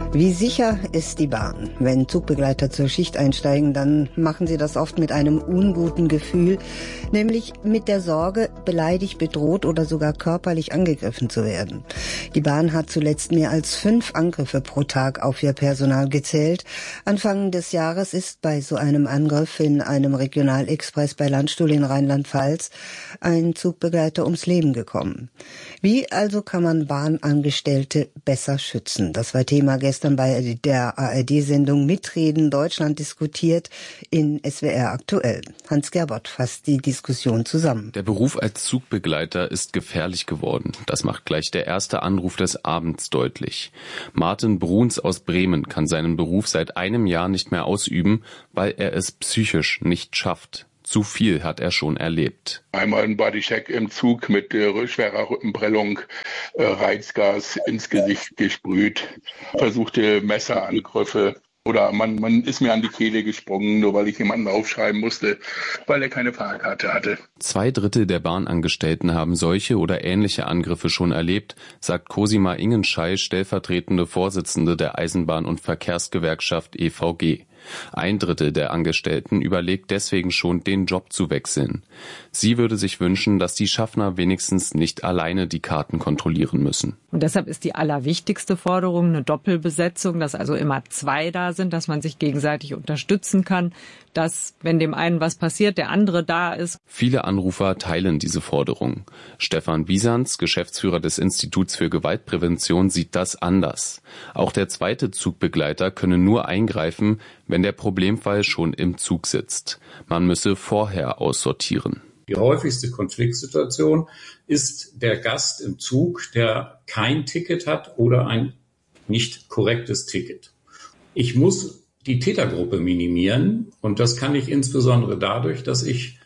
S1: Wie sicher ist die Bahn? Wenn Zugbegleiter zur Schicht einsteigen, dann machen sie das oft mit einem unguten Gefühl, nämlich mit der Sorge, beleidigt, bedroht oder sogar körperlich angegriffen zu werden. Die Bahn hat zuletzt mehr als fünf Angriffe pro Tag auf ihr Personal gezählt. Anfang des Jahres ist bei so einem Angriff in einem Regionalexpress bei Landstuhl in Rheinland-Pfalz ein Zugbegleiter ums Leben gekommen. Wie also kann man Bahnangestellte besser schützen? Das war Thema gestern bei der A R D-Sendung Mitreden Deutschland diskutiert in S W R aktuell. Hans Gerbert fasst die Diskussion zusammen.
S22: Der Beruf als Zugbegleiter ist gefährlich geworden. Das macht gleich der erste Anruf des Abends deutlich. Martin Bruns aus Bremen kann seinen Beruf seit einem Jahr nicht mehr ausüben, weil er es psychisch nicht schafft. Zu viel hat er schon erlebt.
S23: Einmal ein Bodycheck im Zug mit äh, schwerer Rückenprellung, äh, Reizgas ins Gesicht gesprüht, versuchte Messerangriffe. Oder man, man ist mir an die Kehle gesprungen, nur weil ich jemanden aufschreiben musste, weil er keine Fahrkarte hatte.
S22: Zwei Drittel der Bahnangestellten haben solche oder ähnliche Angriffe schon erlebt, sagt Cosima Ingenschei, stellvertretende Vorsitzende der Eisenbahn- und Verkehrsgewerkschaft E V G. Ein Drittel der Angestellten überlegt deswegen schon, den Job zu wechseln. Sie würde sich wünschen, dass die Schaffner wenigstens nicht alleine die Karten kontrollieren müssen.
S24: Und deshalb ist die allerwichtigste Forderung eine Doppelbesetzung, dass also immer zwei da sind, dass man sich gegenseitig unterstützen kann, dass, wenn dem einen was passiert, der andere da ist.
S22: Viele Anrufer teilen diese Forderung. Stefan Bisanz, Geschäftsführer des Instituts für Gewaltprävention, sieht das anders. Auch der zweite Zugbegleiter könne nur eingreifen, wenn der Problemfall schon im Zug sitzt. Man müsse vorher aussortieren.
S25: Die häufigste Konfliktsituation ist der Gast im Zug, der kein Ticket hat oder ein nicht korrektes Ticket. Ich muss die Tätergruppe minimieren und das kann ich insbesondere dadurch, dass ich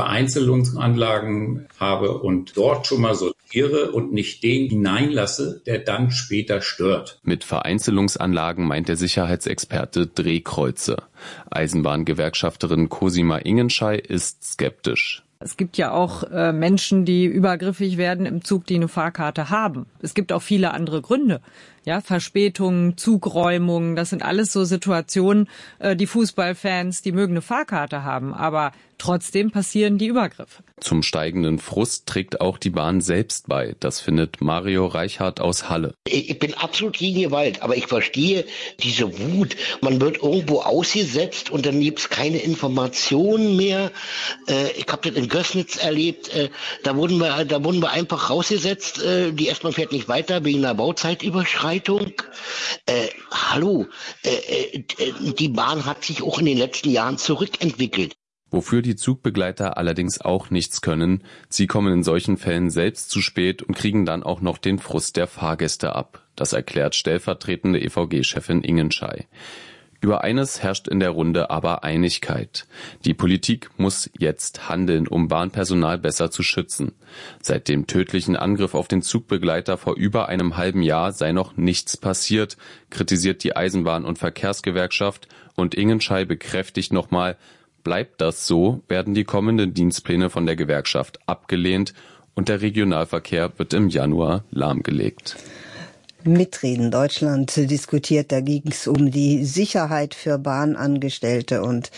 S25: Vereinzelungsanlagen habe und dort schon mal sortiere und nicht den hineinlasse, der dann später stört.
S22: Mit Vereinzelungsanlagen meint der Sicherheitsexperte Drehkreuze. Eisenbahngewerkschafterin Cosima Ingenschei ist skeptisch.
S24: Es gibt ja auch äh, Menschen, die übergriffig werden im Zug, die eine Fahrkarte haben. Es gibt auch viele andere Gründe. Ja, Verspätungen, Zugräumungen, das sind alles so Situationen, äh, die Fußballfans, die mögen eine Fahrkarte haben, aber trotzdem passieren die Übergriffe.
S22: Zum steigenden Frust trägt auch die Bahn selbst bei. Das findet Mario Reichhardt aus Halle.
S26: Ich bin absolut gegen Gewalt, aber ich verstehe diese Wut. Man wird irgendwo ausgesetzt und dann gibt es keine Informationen mehr. Äh, ich habe das in Gößnitz erlebt. Äh, da wurden wir, da wurden wir einfach rausgesetzt. Äh, die S-Bahn fährt nicht weiter wegen einer Bauzeitüberschreitung. Äh, hallo, äh, äh, die Bahn hat sich auch in den letzten Jahren zurückentwickelt.
S22: Wofür die Zugbegleiter allerdings auch nichts können, sie kommen in solchen Fällen selbst zu spät und kriegen dann auch noch den Frust der Fahrgäste ab. Das erklärt stellvertretende E V G-Chefin Ingenschei. Über eines herrscht in der Runde aber Einigkeit. Die Politik muss jetzt handeln, um Bahnpersonal besser zu schützen. Seit dem tödlichen Angriff auf den Zugbegleiter vor über einem halben Jahr sei noch nichts passiert, kritisiert die Eisenbahn- und Verkehrsgewerkschaft, und Ingenschei bekräftigt nochmal, bleibt das so, werden die kommenden Dienstpläne von der Gewerkschaft abgelehnt und der Regionalverkehr wird im Januar lahmgelegt.
S1: Mitreden Deutschland diskutiert, da ging es um die Sicherheit für Bahnangestellte und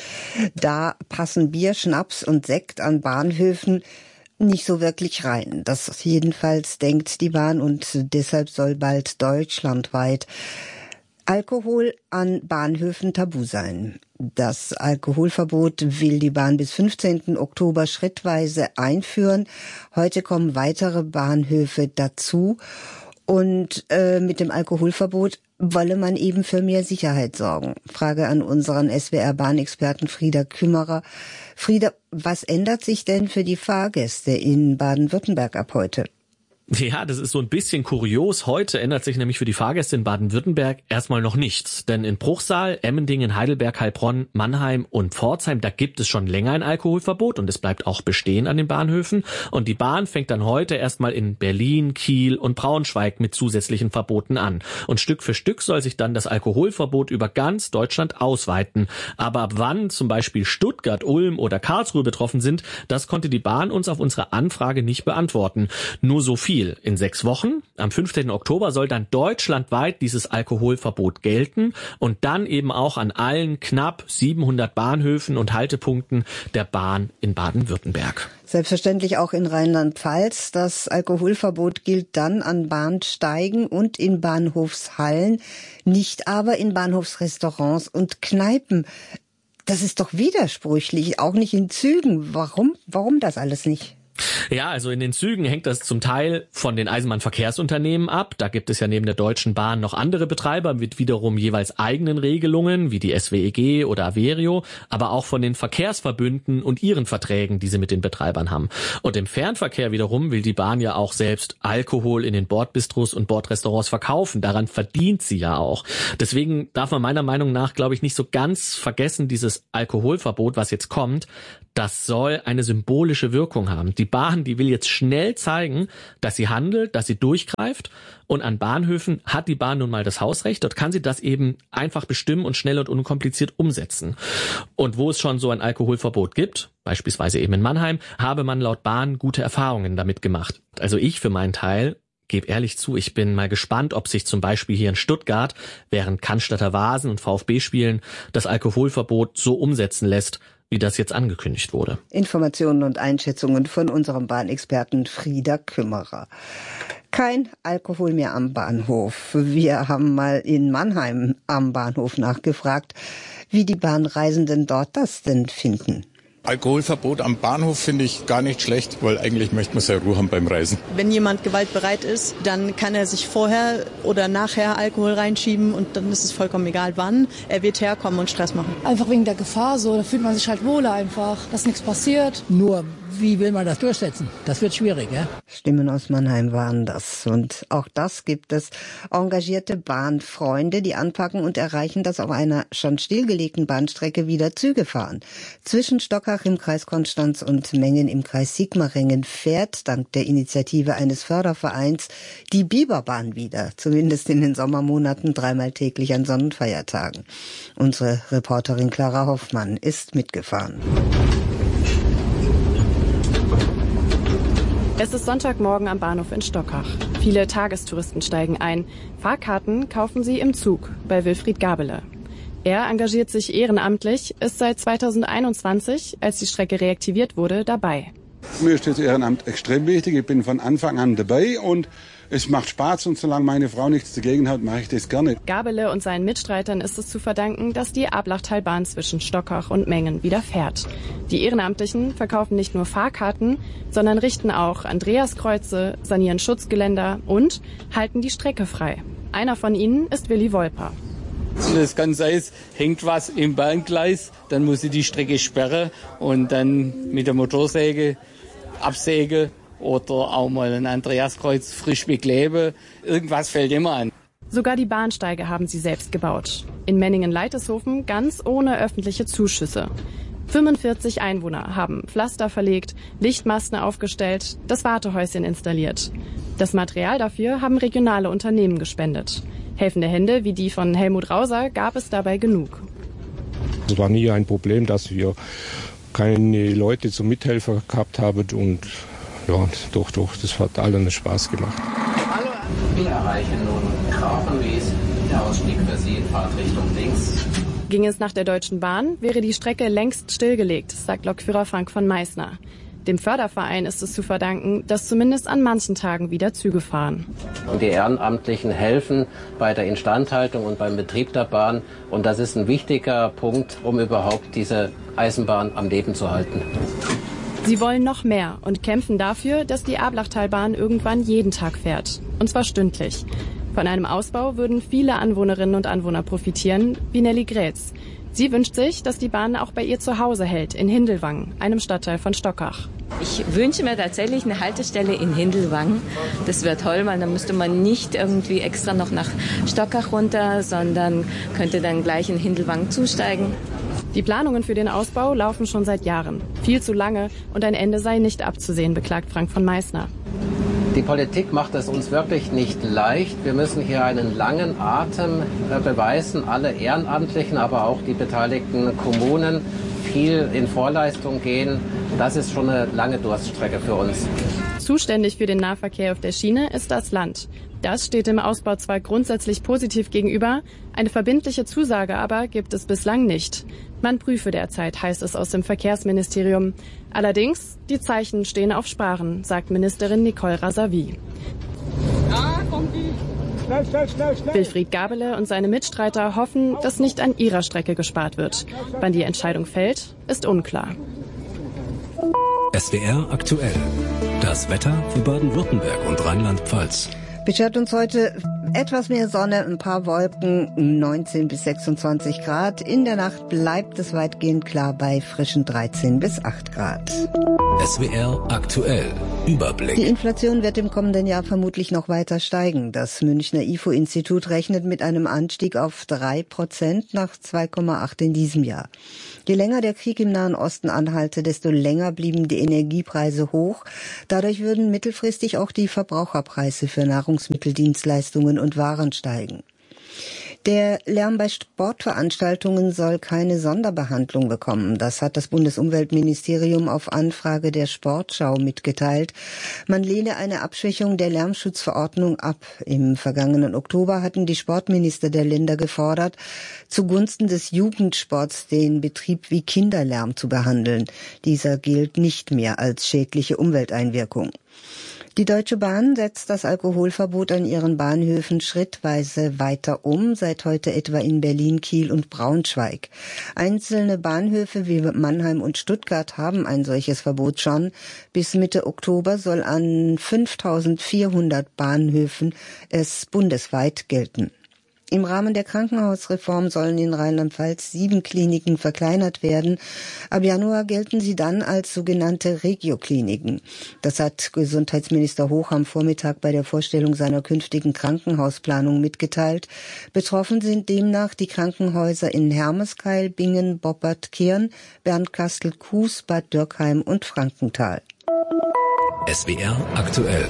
S1: da passen Bier, Schnaps und Sekt an Bahnhöfen nicht so wirklich rein. Das jedenfalls denkt die Bahn und deshalb soll bald deutschlandweit Alkohol an Bahnhöfen tabu sein. Das Alkoholverbot will die Bahn bis fünfzehnten Oktober schrittweise einführen. Heute kommen weitere Bahnhöfe dazu. Und äh, mit dem Alkoholverbot wolle man eben für mehr Sicherheit sorgen. Frage an unseren S W R-Bahnexperten Frieder Kümmerer. Frieder, was ändert sich denn für die Fahrgäste in Baden-Württemberg ab heute?
S27: Ja, das ist so ein bisschen kurios. Heute ändert sich nämlich für die Fahrgäste in Baden-Württemberg erstmal noch nichts. Denn in Bruchsal, Emmendingen, Heidelberg, Heilbronn, Mannheim und Pforzheim, da gibt es schon länger ein Alkoholverbot und es bleibt auch bestehen an den Bahnhöfen. Und die Bahn fängt dann heute erstmal in Berlin, Kiel und Braunschweig mit zusätzlichen Verboten an. Und Stück für Stück soll sich dann das Alkoholverbot über ganz Deutschland ausweiten. Aber ab wann zum Beispiel Stuttgart, Ulm oder Karlsruhe betroffen sind, das konnte die Bahn uns auf unsere Anfrage nicht beantworten. Nur so viel. Ziel. In sechs Wochen, am fünfzehnten Oktober, soll dann deutschlandweit dieses Alkoholverbot gelten und dann eben auch an allen knapp siebenhundert Bahnhöfen und Haltepunkten der Bahn in Baden-Württemberg.
S1: Selbstverständlich auch in Rheinland-Pfalz. Das Alkoholverbot gilt dann an Bahnsteigen und in Bahnhofshallen, nicht aber in Bahnhofsrestaurants und Kneipen. Das ist doch widersprüchlich, auch nicht in Zügen. Warum, warum das alles nicht?
S27: Ja, also in den Zügen hängt das zum Teil von den Eisenbahnverkehrsunternehmen ab. Da gibt es ja neben der Deutschen Bahn noch andere Betreiber mit wiederum jeweils eigenen Regelungen, wie die S W E G oder Averio, aber auch von den Verkehrsverbünden und ihren Verträgen, die sie mit den Betreibern haben. Und im Fernverkehr wiederum will die Bahn ja auch selbst Alkohol in den Bordbistros und Bordrestaurants verkaufen. Daran verdient sie ja auch. Deswegen darf man meiner Meinung nach, glaube ich, nicht so ganz vergessen, dieses Alkoholverbot, was jetzt kommt, das soll eine symbolische Wirkung haben. Die Bahn, die will jetzt schnell zeigen, dass sie handelt, dass sie durchgreift. Und an Bahnhöfen hat die Bahn nun mal das Hausrecht. Dort kann sie das eben einfach bestimmen und schnell und unkompliziert umsetzen. Und wo es schon so ein Alkoholverbot gibt, beispielsweise eben in Mannheim, habe man laut Bahn gute Erfahrungen damit gemacht. Also ich für meinen Teil gebe ehrlich zu, ich bin mal gespannt, ob sich zum Beispiel hier in Stuttgart während Cannstatter Vasen und VfB spielen das Alkoholverbot so umsetzen lässt, wie das jetzt angekündigt wurde.
S1: Informationen und Einschätzungen von unserem Bahnexperten Frieder Kümmerer. Kein Alkohol mehr am Bahnhof. Wir haben mal in Mannheim am Bahnhof nachgefragt, wie die Bahnreisenden dort das denn finden.
S2: Alkoholverbot am Bahnhof finde ich gar nicht schlecht, weil eigentlich möchte man sehr Ruhe haben beim Reisen.
S3: Wenn jemand gewaltbereit ist, dann kann er sich vorher oder nachher Alkohol reinschieben und dann ist es vollkommen egal wann. Er wird herkommen und Stress machen.
S4: Einfach wegen der Gefahr so, da fühlt man sich halt wohler einfach, dass nichts passiert. Nur, wie will man das durchsetzen? Das wird schwierig, ja?
S1: Stimmen aus Mannheim waren das. Und auch das gibt es. Engagierte Bahnfreunde, die anpacken und erreichen, dass auf einer schon stillgelegten Bahnstrecke wieder Züge fahren. Zwischen Stockach im Kreis Konstanz und Mengen im Kreis Sigmaringen fährt, dank der Initiative eines Fördervereins, die Biberbahn wieder. Zumindest in den Sommermonaten dreimal täglich an Sonnenfeiertagen. Unsere Reporterin Clara Hoffmann ist mitgefahren.
S5: Es ist Sonntagmorgen am Bahnhof in Stockach. Viele Tagestouristen steigen ein. Fahrkarten kaufen sie im Zug bei Wilfried Gabele. Er engagiert sich ehrenamtlich, ist seit zweitausendeinundzwanzig, als die Strecke reaktiviert wurde, dabei.
S6: Mir ist das Ehrenamt extrem wichtig. Ich bin von Anfang an dabei und es macht Spaß. Und solange meine Frau nichts dagegen hat, mache ich das gerne.
S5: Gabele und seinen Mitstreitern ist es zu verdanken, dass die Ablachtalbahn zwischen Stockach und Mengen wieder fährt. Die Ehrenamtlichen verkaufen nicht nur Fahrkarten, sondern richten auch Andreaskreuze, sanieren Schutzgeländer und halten die Strecke frei. Einer von ihnen ist Willi Wolper.
S8: Das kann sein, hängt was im Bahngleis, dann muss ich die Strecke sperren und dann mit der Motorsäge absäge oder auch mal ein Andreaskreuz frisch bekleben. Irgendwas fällt immer an.
S5: Sogar die Bahnsteige haben sie selbst gebaut. In Menningen-Leitershofen ganz ohne öffentliche Zuschüsse. fünfundvierzig Einwohner haben Pflaster verlegt, Lichtmasten aufgestellt, das Wartehäuschen installiert. Das Material dafür haben regionale Unternehmen gespendet. Helfende Hände wie die von Helmut Rauser gab es dabei genug.
S10: Es war nie ein Problem, dass wir keine Leute zum Mithelfer gehabt haben und ja, doch, doch, das hat allen Spaß gemacht.
S28: Hallo, wir erreichen nun Grafenwies, der Ausstieg für Sie in Fahrtrichtung links.
S5: Ging es nach der Deutschen Bahn, wäre die Strecke längst stillgelegt, sagt Lokführer Frank von Meißner. Dem Förderverein ist es zu verdanken, dass zumindest an manchen Tagen wieder Züge fahren.
S28: Die Ehrenamtlichen helfen bei der Instandhaltung und beim Betrieb der Bahn. Und das ist ein wichtiger Punkt, um überhaupt diese Eisenbahn am Leben zu halten.
S5: Sie wollen noch mehr und kämpfen dafür, dass die Ablachtalbahn irgendwann jeden Tag fährt. Und zwar stündlich. Von einem Ausbau würden viele Anwohnerinnen und Anwohner profitieren, wie Nelly Grätz. Sie wünscht sich, dass die Bahn auch bei ihr zu Hause hält, in Hindelwang, einem Stadtteil von Stockach.
S29: Ich wünsche mir tatsächlich eine Haltestelle in Hindelwang. Das wäre toll, weil dann müsste man nicht irgendwie extra noch nach Stockach runter, sondern könnte dann gleich in Hindelwang zusteigen.
S5: Die Planungen für den Ausbau laufen schon seit Jahren. Viel zu lange und ein Ende sei nicht abzusehen, beklagt Frank von Meißner.
S28: Die Politik macht es uns wirklich nicht leicht. Wir müssen hier einen langen Atem beweisen, alle Ehrenamtlichen, aber auch die beteiligten Kommunen. viel in Vorleistung gehen. Das ist schon eine lange Durststrecke für uns.
S5: Zuständig für den Nahverkehr auf der Schiene ist das Land. Das steht dem Ausbau zwar grundsätzlich positiv gegenüber, eine verbindliche Zusage aber gibt es bislang nicht. Man prüfe derzeit, heißt es aus dem Verkehrsministerium. Allerdings, die Zeichen stehen auf Sparen, sagt Ministerin Nicole Razavi.
S7: Ja, kommt die. Schnell, schnell, schnell, schnell.
S5: Wilfried Gabele und seine Mitstreiter hoffen, dass nicht an ihrer Strecke gespart wird. Wann die Entscheidung fällt, ist unklar.
S9: S W R aktuell. Das Wetter für Baden-Württemberg und Rheinland-Pfalz.
S1: Beschert uns heute etwas mehr Sonne, ein paar Wolken, neunzehn bis sechsundzwanzig Grad. In der Nacht bleibt es weitgehend klar bei frischen dreizehn bis acht Grad.
S9: S W R aktuell. Überblick.
S1: Die Inflation wird im kommenden Jahr vermutlich noch weiter steigen. Das Münchner I F O-Institut rechnet mit einem Anstieg auf drei Prozent nach zwei Komma acht in diesem Jahr. Je länger der Krieg im Nahen Osten anhalte, desto länger blieben die Energiepreise hoch. Dadurch würden mittelfristig auch die Verbraucherpreise für Nahrungsmittel, Dienstleistungen und Waren steigen. Der Lärm bei Sportveranstaltungen soll keine Sonderbehandlung bekommen. Das hat das Bundesumweltministerium auf Anfrage der Sportschau mitgeteilt. Man lehne eine Abschwächung der Lärmschutzverordnung ab. Im vergangenen Oktober hatten die Sportminister der Länder gefordert, zugunsten des Jugendsports den Betrieb wie Kinderlärm zu behandeln. Dieser gilt nicht mehr als schädliche Umwelteinwirkung. Die Deutsche Bahn setzt das Alkoholverbot an ihren Bahnhöfen schrittweise weiter um, seit heute etwa in Berlin, Kiel und Braunschweig. Einzelne Bahnhöfe wie Mannheim und Stuttgart haben ein solches Verbot schon. Bis Mitte Oktober soll an fünftausendvierhundert Bahnhöfen es bundesweit gelten. Im Rahmen der Krankenhausreform sollen in Rheinland-Pfalz sieben Kliniken verkleinert werden. Ab Januar gelten sie dann als sogenannte Regiokliniken. Das hat Gesundheitsminister Hoch am Vormittag bei der Vorstellung seiner künftigen Krankenhausplanung mitgeteilt. Betroffen sind demnach die Krankenhäuser in Hermeskeil, Bingen, Boppert, Kirn, Bernkastel, Kues, Bad Dürkheim und Frankenthal.
S9: S W R aktuell.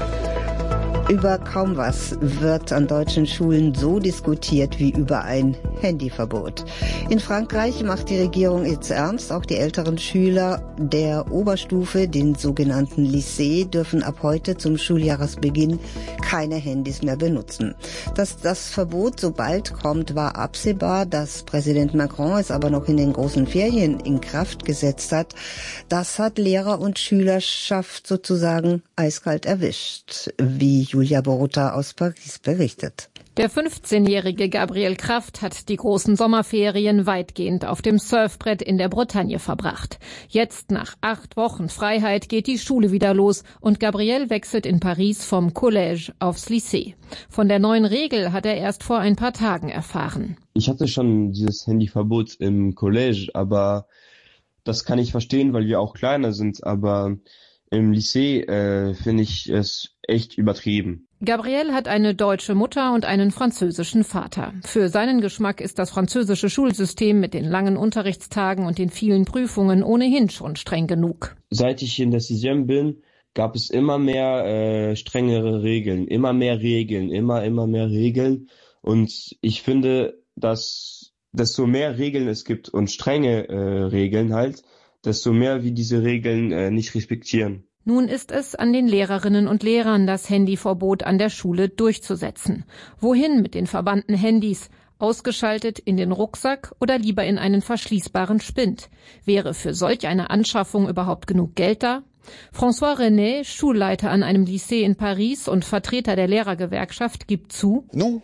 S1: Über kaum was wird an deutschen Schulen so diskutiert wie über ein Handyverbot. In Frankreich macht die Regierung jetzt ernst. Auch die älteren Schüler der Oberstufe, den sogenannten Lycée, dürfen ab heute zum Schuljahresbeginn keine Handys mehr benutzen. Dass das Verbot so bald kommt, war absehbar. Dass Präsident Macron es aber noch in den großen Ferien in Kraft gesetzt hat, das hat Lehrer und Schülerschaft sozusagen eiskalt erwischt, wie Julia Borutta aus Paris berichtet.
S11: Der fünfzehnjährige Gabriel Kraft hat die großen Sommerferien weitgehend auf dem Surfbrett in der Bretagne verbracht. Jetzt, nach acht Wochen Freiheit, geht die Schule wieder los und Gabriel wechselt in Paris vom Collège aufs Lycée. Von der neuen Regel hat er erst vor ein paar Tagen erfahren.
S12: Ich hatte schon dieses Handyverbot im Collège, aber das kann ich verstehen, weil wir auch kleiner sind, aber im Lycée äh, finde ich es echt übertrieben.
S11: Gabriel hat eine deutsche Mutter und einen französischen Vater. Für seinen Geschmack ist das französische Schulsystem mit den langen Unterrichtstagen und den vielen Prüfungen ohnehin schon streng genug.
S12: Seit ich in der Sixième bin, gab es immer mehr äh, strengere Regeln, immer mehr Regeln, immer, immer mehr Regeln. Und ich finde, dass desto mehr Regeln es gibt und strenge äh, Regeln halt, desto mehr wir diese Regeln äh, nicht respektieren.
S11: Nun ist es an den Lehrerinnen und Lehrern, das Handyverbot an der Schule durchzusetzen. Wohin mit den verbannten Handys? Ausgeschaltet in den Rucksack oder lieber in einen verschließbaren Spind? Wäre für solch eine Anschaffung überhaupt genug Geld da? François René, Schulleiter an einem Lycée in Paris und Vertreter der Lehrergewerkschaft, gibt zu:
S13: Nein,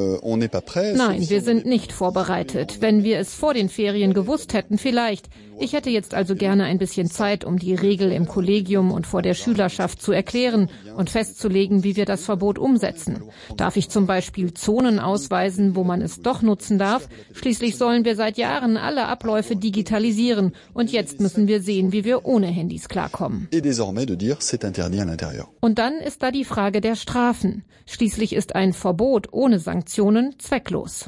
S11: wir sind nicht vorbereitet. Wenn wir es vor den Ferien gewusst hätten, vielleicht. Ich hätte jetzt also gerne ein bisschen Zeit, um die Regel im Kollegium und vor der Schülerschaft zu erklären und festzulegen, wie wir das Verbot umsetzen. Darf ich zum Beispiel Zonen ausweisen, wo man es doch nutzen darf? Schließlich sollen wir seit Jahren alle Abläufe digitalisieren und jetzt müssen wir sehen, wie wir ohne Handys klarkommen. Und dann ist da die Frage der Strafen. Schließlich ist ein Verbot ohne Sanktionen zwecklos.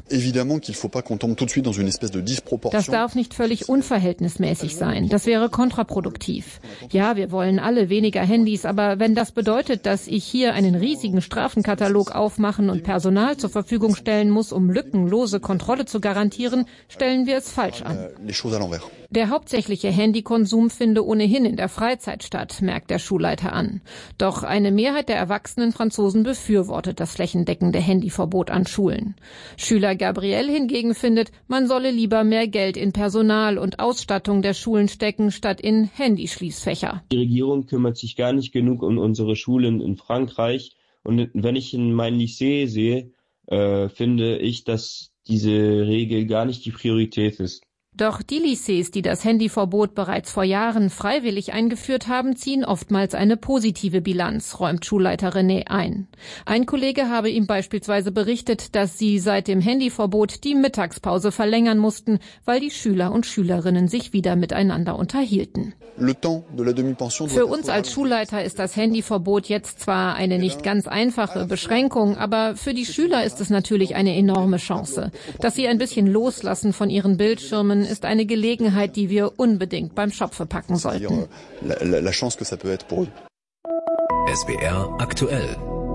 S11: Das darf nicht völlig unverhältnismäßig sein. Das wäre kontraproduktiv. Ja, wir wollen alle weniger Handys, aber wenn das bedeutet, dass ich hier einen riesigen Strafenkatalog aufmachen und Personal zur Verfügung stellen muss, um lückenlose Kontrolle zu garantieren, stellen wir es falsch an. Der hauptsächliche Handykonsum finde ohnehin in der Freizeit statt, merkt der Schulleiter an. Doch eine Mehrheit der erwachsenen Franzosen befürwortet das flächendeckende Handyverbot an Schulen. Schüler Gabriel hingegen findet, man solle lieber mehr Geld in Personal und Ausstattung der Schulen stecken, statt in Handyschließfächer.
S12: Die Regierung kümmert sich gar nicht genug um unsere Schulen in Frankreich. Und wenn ich in mein Lycée sehe, äh, finde ich, dass diese Regel gar nicht die Priorität ist.
S11: Doch die Lycées, die das Handyverbot bereits vor Jahren freiwillig eingeführt haben, ziehen oftmals eine positive Bilanz, räumt Schulleiter René ein. Ein Kollege habe ihm beispielsweise berichtet, dass sie seit dem Handyverbot die Mittagspause verlängern mussten, weil die Schüler und Schülerinnen sich wieder miteinander unterhielten. Für uns als Schulleiter ist das Handyverbot jetzt zwar eine nicht ganz einfache Beschränkung, aber für die Schüler ist es natürlich eine enorme Chance. Dass sie ein bisschen loslassen von ihren Bildschirmen, ist eine Gelegenheit, die wir unbedingt beim Schopfe packen sollten.
S9: S W R aktuell.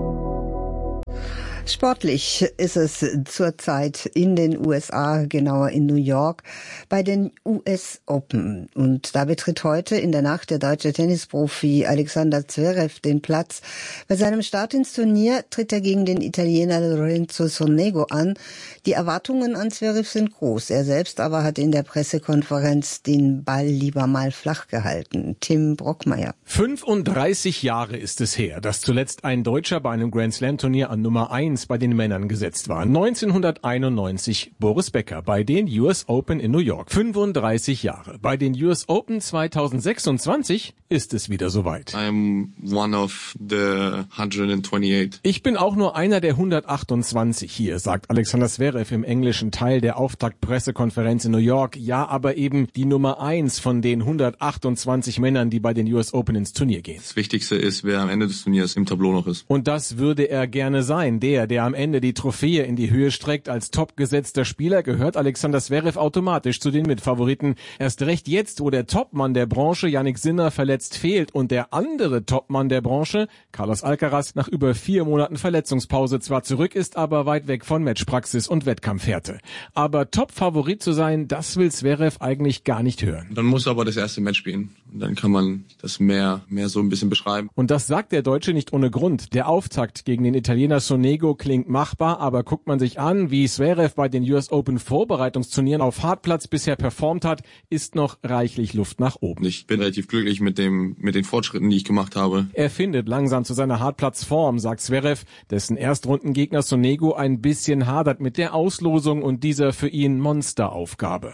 S1: Sportlich ist es zurzeit in den U S A, genauer in New York, bei den U S Open. Und da betritt heute in der Nacht der deutsche Tennisprofi Alexander Zverev den Platz. Bei seinem Start ins Turnier tritt er gegen den Italiener Lorenzo Sonego an. Die Erwartungen an Zverev sind groß. Er selbst aber hat in der Pressekonferenz den Ball lieber mal flach gehalten. Tim Brockmeier.
S13: fünfunddreißig Jahre ist es her, dass zuletzt ein Deutscher bei einem Grand-Slam-Turnier an Nummer eins bei den Männern gesetzt war. neunzehnhunderteinundneunzig Boris Becker bei den U S Open in New York. fünfunddreißig Jahre. Bei den U S Open zweitausendsechsundzwanzig ist es wieder soweit.
S14: I'm one of the one hundred twenty-eight.
S13: Ich bin auch nur einer der hundertachtundzwanzig hier, sagt Alexander Zverev im englischen Teil der Auftaktpressekonferenz in New York. Ja, aber eben die Nummer eins von den hundertachtundzwanzig Männern, die bei den U S Open ins Turnier gehen.
S14: Das Wichtigste ist, wer am Ende des Turniers im Tableau noch ist.
S13: Und das würde er gerne sein. Der, der am Ende die Trophäe in die Höhe streckt. Als topgesetzter Spieler gehört Alexander Zverev automatisch zu den Mitfavoriten. Erst recht jetzt, wo der Topmann der Branche, Jannik Sinner, verletzt fehlt und der andere Topmann der Branche, Carlos Alcaraz, nach über vier Monaten Verletzungspause zwar zurück ist, aber weit weg von Matchpraxis und Wettkampfhärte. Aber Top-Favorit zu sein, das will Zverev eigentlich gar nicht hören.
S14: Dann muss er aber das erste Match spielen. Und dann kann man das mehr, mehr so ein bisschen beschreiben.
S13: Und das sagt der Deutsche nicht ohne Grund. Der Auftakt gegen den Italiener Sonego klingt machbar, aber guckt man sich an, wie Zverev bei den U S Open Vorbereitungsturnieren auf Hartplatz bisher performt hat, ist noch reichlich Luft nach oben.
S14: Ich bin relativ glücklich mit dem, mit den Fortschritten, die ich gemacht habe.
S13: Er findet langsam zu seiner Hartplatzform, sagt Zverev, dessen Erstrundengegner Sonego ein bisschen hadert mit der Auslosung und dieser für ihn Monsteraufgabe.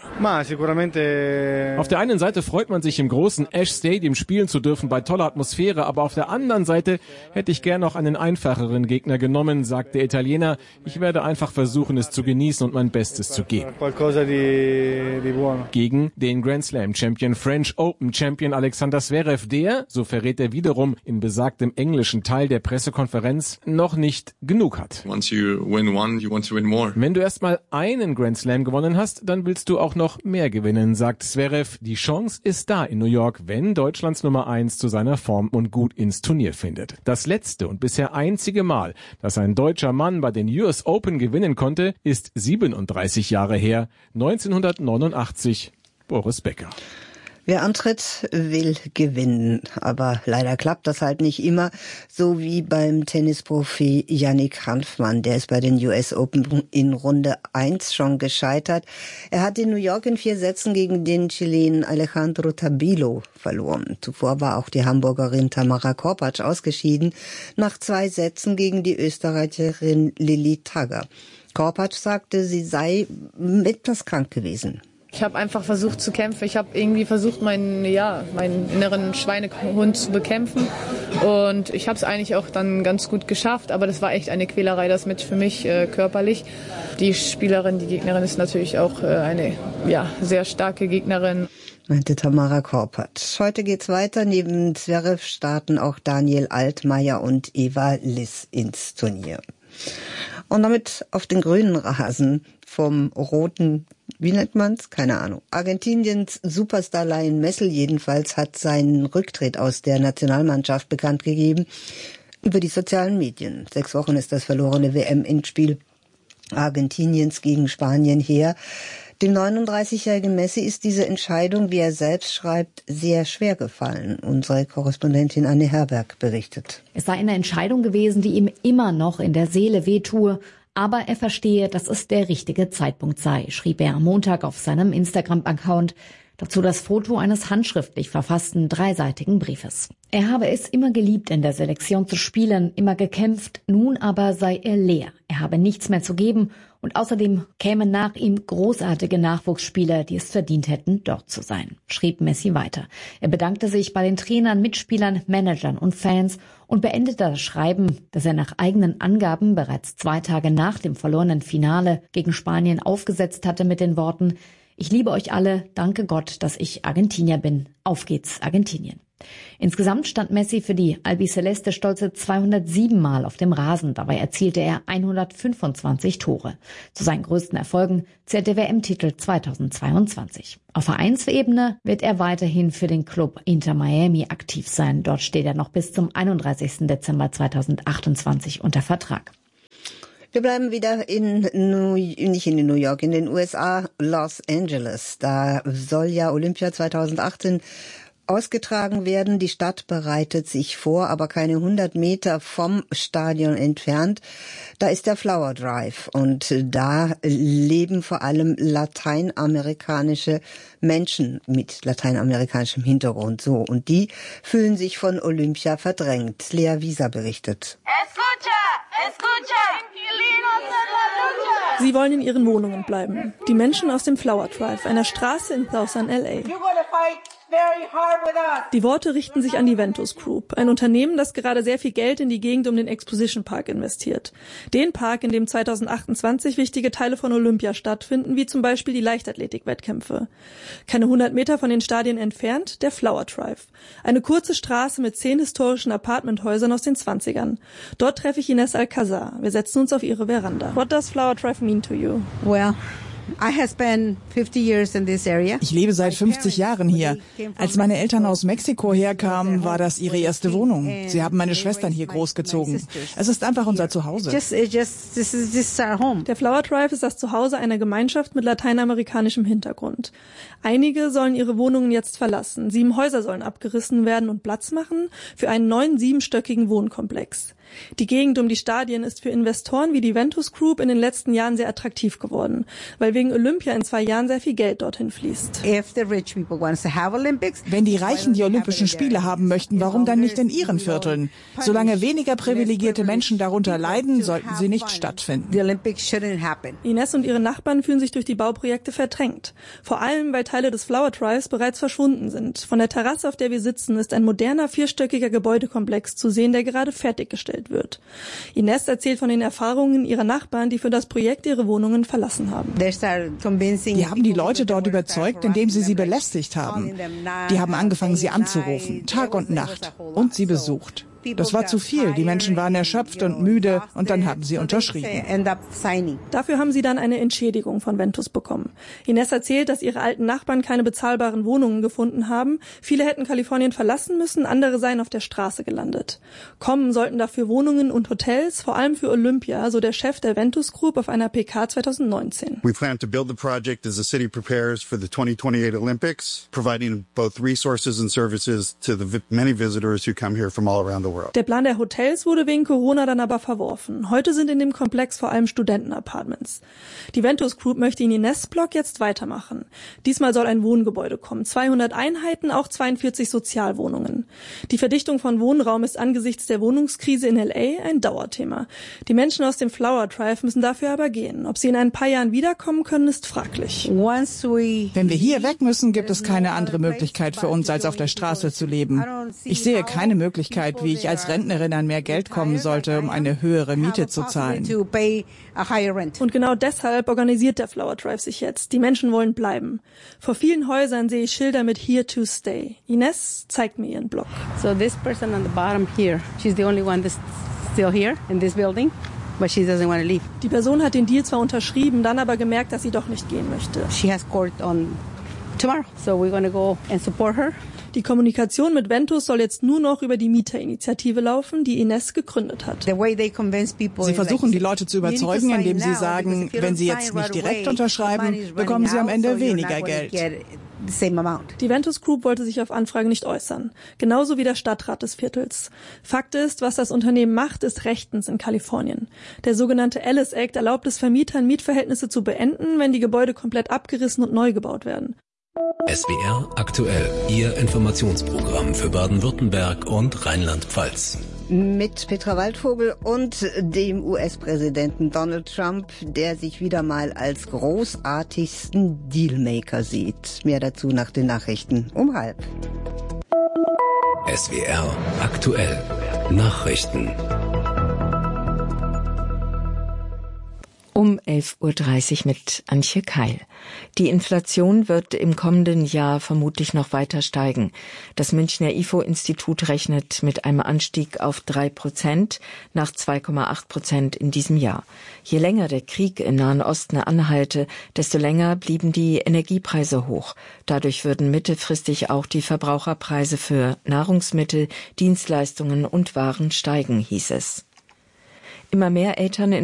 S13: Auf der einen Seite freut man sich im großen Ash Stadium spielen zu dürfen bei toller Atmosphäre, aber auf der anderen Seite hätte ich gern noch einen einfacheren Gegner genommen, sagt der Italiener. Ich werde einfach versuchen, es zu genießen und mein Bestes zu geben. Gegen den Grand Slam Champion, French Open Champion Alexander Zverev, der, so verrät er wiederum in besagtem englischen Teil der Pressekonferenz, noch nicht genug hat.
S14: Once you win one, you want to win more.
S13: Wenn du erst mal einen Grand Slam gewonnen hast, dann willst du auch noch mehr gewinnen, sagt Zverev. Die Chance ist da in New York, wenn Deutschlands Nummer eins zu seiner Form und gut ins Turnier findet. Das letzte und bisher einzige Mal, dass ein deutscher Mann bei den U S Open gewinnen konnte, ist siebenunddreißig Jahre her, neunzehnhundertneunundachtzig, Boris Becker.
S1: Wer antritt, will gewinnen. Aber leider klappt das halt nicht immer. So wie beim Tennisprofi Yannick Hanfmann. Der ist bei den U S Open in Runde eins schon gescheitert. Er hat in New York in vier Sätzen gegen den Chilenen Alejandro Tabilo verloren. Zuvor war auch die Hamburgerin Tamara Korpatsch ausgeschieden. Nach zwei Sätzen gegen die Österreicherin Lilly Tagger. Korpatsch sagte, sie sei etwas krank gewesen.
S15: Ich habe einfach versucht zu kämpfen. Ich habe irgendwie versucht, meinen, ja, meinen inneren Schweinehund zu bekämpfen. Und ich habe es eigentlich auch dann ganz gut geschafft. Aber das war echt eine Quälerei, das Match für mich äh, körperlich. Die Spielerin, die Gegnerin ist natürlich auch äh, eine ja, sehr starke Gegnerin.
S1: meinte Tamara Korpert. Heute geht's weiter. Neben Zverev starten auch Daniel Altmaier und Eva Liss ins Turnier. Und damit auf den grünen Rasen vom roten, wie nennt man's? Keine Ahnung. Argentiniens Superstar Lionel Messi jedenfalls hat seinen Rücktritt aus der Nationalmannschaft bekannt gegeben über die sozialen Medien. Sechs Wochen ist das verlorene W M-Endspiel Argentiniens gegen Spanien her. Dem neununddreißigjährigen Messi ist diese Entscheidung, wie er selbst schreibt, sehr schwer gefallen. Unsere Korrespondentin Anne Herberg berichtet.
S16: Es sei eine Entscheidung gewesen, die ihm immer noch in der Seele wehtue. Aber er verstehe, dass es der richtige Zeitpunkt sei, schrieb er am Montag auf seinem Instagram-Account. Dazu das Foto eines handschriftlich verfassten dreiseitigen Briefes. Er habe es immer geliebt, in der Selektion zu spielen, immer gekämpft, nun aber sei er leer. Er habe nichts mehr zu geben und außerdem kämen nach ihm großartige Nachwuchsspieler, die es verdient hätten, dort zu sein, schrieb Messi weiter. Er bedankte sich bei den Trainern, Mitspielern, Managern und Fans und beendete das Schreiben, das er nach eigenen Angaben bereits zwei Tage nach dem verlorenen Finale gegen Spanien aufgesetzt hatte, mit den Worten: Ich liebe euch alle, danke Gott, dass ich Argentinier bin. Auf geht's, Argentinien. Insgesamt stand Messi für die Albiceleste stolze zweihundertsieben Mal auf dem Rasen. Dabei erzielte er hundertfünfundzwanzig Tore. Zu seinen größten Erfolgen zählt der W M-Titel zweitausendzweiundzwanzig. Auf Vereinsebene wird er weiterhin für den Club Inter Miami aktiv sein. Dort steht er noch bis zum einunddreißigsten Dezember zweitausendachtundzwanzig unter Vertrag.
S1: Wir bleiben wieder in New, nicht in New York, in den U S A, Los Angeles. Da soll ja Olympia zweitausendachtzehn ausgetragen werden. Die Stadt bereitet sich vor, aber keine hundert Meter vom Stadion entfernt. Da ist der Flower Drive und da leben vor allem lateinamerikanische Menschen mit lateinamerikanischem Hintergrund. So, und die fühlen sich von Olympia verdrängt. Lea Wieser berichtet.
S17: Sie wollen in ihren Wohnungen bleiben. Die Menschen aus dem Flower Drive, einer Straße in Southern L A. Die Worte richten sich an die Ventus Group, ein Unternehmen, das gerade sehr viel Geld in die Gegend um den Exposition Park investiert. Den Park, in dem zweitausendachtundzwanzig wichtige Teile von Olympia stattfinden, wie zum Beispiel die Leichtathletik-Wettkämpfe. Keine hundert Meter von den Stadien entfernt, der Flower Drive. Eine kurze Straße mit zehn historischen Apartmenthäusern aus den zwanzigern. Dort treffe ich Ines Alcazar. Wir setzen uns auf ihre Veranda. What does Flower Drive mean to you?
S18: Well, I have spent fifty years in this area.
S19: Ich lebe seit fünfzig Jahren hier. Als meine Eltern aus Mexiko herkamen, war das ihre erste Wohnung. Sie haben meine Schwestern hier großgezogen. Es ist einfach unser Zuhause.
S17: Der Flower Drive ist das Zuhause einer Gemeinschaft mit lateinamerikanischem Hintergrund. Einige sollen ihre Wohnungen jetzt verlassen. Sieben Häuser sollen abgerissen werden und Platz machen für einen neuen siebenstöckigen Wohnkomplex. Die Gegend um die Stadien ist für Investoren wie die Ventus Group in den letzten Jahren sehr attraktiv geworden, weil wegen Olympia in zwei Jahren sehr viel Geld dorthin fließt.
S19: Wenn die Reichen die Olympischen Spiele haben möchten, warum dann nicht in ihren Vierteln? Solange weniger privilegierte Menschen darunter leiden, sollten sie nicht stattfinden.
S17: Ines und ihre Nachbarn fühlen sich durch die Bauprojekte verdrängt. Vor allem, weil Teile des Flower Drives bereits verschwunden sind. Von der Terrasse, auf der wir sitzen, ist ein moderner vierstöckiger Gebäudekomplex zu sehen, der gerade fertiggestellt wird. Ines erzählt von den Erfahrungen ihrer Nachbarn, die für das Projekt ihre Wohnungen verlassen haben.
S19: Die haben die Leute dort überzeugt, indem sie sie belästigt haben. Die haben angefangen, sie anzurufen, Tag und Nacht, und sie besucht. Das war zu viel. Die Menschen waren erschöpft und müde und dann haben sie unterschrieben.
S17: Dafür haben sie dann eine Entschädigung von Ventus bekommen. Ines erzählt, dass ihre alten Nachbarn keine bezahlbaren Wohnungen gefunden haben. Viele hätten Kalifornien verlassen müssen, andere seien auf der Straße gelandet. Kommen sollten dafür Wohnungen und Hotels, vor allem für Olympia, so der Chef der Ventus Group auf einer P K zweitausendneunzehn.
S20: We plan to build the project as the city prepares for the twenty twenty-eight Olympics, providing both resources and services to the many visitors who come here from all around the world.
S17: Der Plan der Hotels wurde wegen Corona dann aber verworfen. Heute sind in dem Komplex vor allem Studentenapartments. Die Ventus Group möchte in Ines Block jetzt weitermachen. Diesmal soll ein Wohngebäude kommen. zweihundert Einheiten, auch zweiundvierzig Sozialwohnungen. Die Verdichtung von Wohnraum ist angesichts der Wohnungskrise in L A ein Dauerthema. Die Menschen aus dem Flower Drive müssen dafür aber gehen. Ob sie in ein paar Jahren wiederkommen können, ist fraglich.
S19: Wenn wir hier weg müssen, gibt es keine andere Möglichkeit für uns, als auf der Straße zu leben. Ich sehe keine Möglichkeit, wie ich ich als Rentnerin an mehr Geld kommen sollte, um eine höhere Miete zu zahlen.
S17: Und genau deshalb organisiert der Flower Drive sich jetzt. Die Menschen wollen bleiben. Vor vielen Häusern sehe ich Schilder mit Here to Stay. Ines zeigt mir ihren Blog.
S2: So this person on the bottom here, she's the only one that's still here in this building. But she doesn't want to leave.
S17: Die Person hat den Deal zwar unterschrieben, dann aber gemerkt, dass sie doch nicht gehen möchte.
S2: She has court on tomorrow, so we're going to go and support her.
S17: Die Kommunikation mit Ventus soll jetzt nur noch über die Mieterinitiative laufen, die Ines gegründet hat.
S19: Sie versuchen, die Leute zu überzeugen, indem sie sagen, wenn sie jetzt nicht direkt unterschreiben, bekommen sie am Ende weniger Geld.
S17: Die Ventus Group wollte sich auf Anfrage nicht äußern. Genauso wie der Stadtrat des Viertels. Fakt ist, was das Unternehmen macht, ist rechtens in Kalifornien. Der sogenannte Ellis Act erlaubt es Vermietern, Mietverhältnisse zu beenden, wenn die Gebäude komplett abgerissen und neu gebaut werden.
S9: S W R aktuell, Ihr Informationsprogramm für Baden-Württemberg und Rheinland-Pfalz.
S1: Mit Petra Waldvogel und dem U S-Präsidenten Donald Trump, der sich wieder mal als großartigsten Dealmaker sieht. Mehr dazu nach den Nachrichten um halb.
S9: S W R aktuell, Nachrichten.
S3: Um elf Uhr dreißig mit Antje Keil. Die Inflation wird im kommenden Jahr vermutlich noch weiter steigen. Das Münchner I F O-Institut rechnet mit einem Anstieg auf drei Prozent nach zwei Komma acht Prozent in diesem Jahr. Je länger der Krieg im Nahen Osten anhalte, desto länger blieben die Energiepreise hoch. Dadurch würden mittelfristig auch die Verbraucherpreise für Nahrungsmittel, Dienstleistungen und Waren steigen, hieß es. Immer mehr Eltern in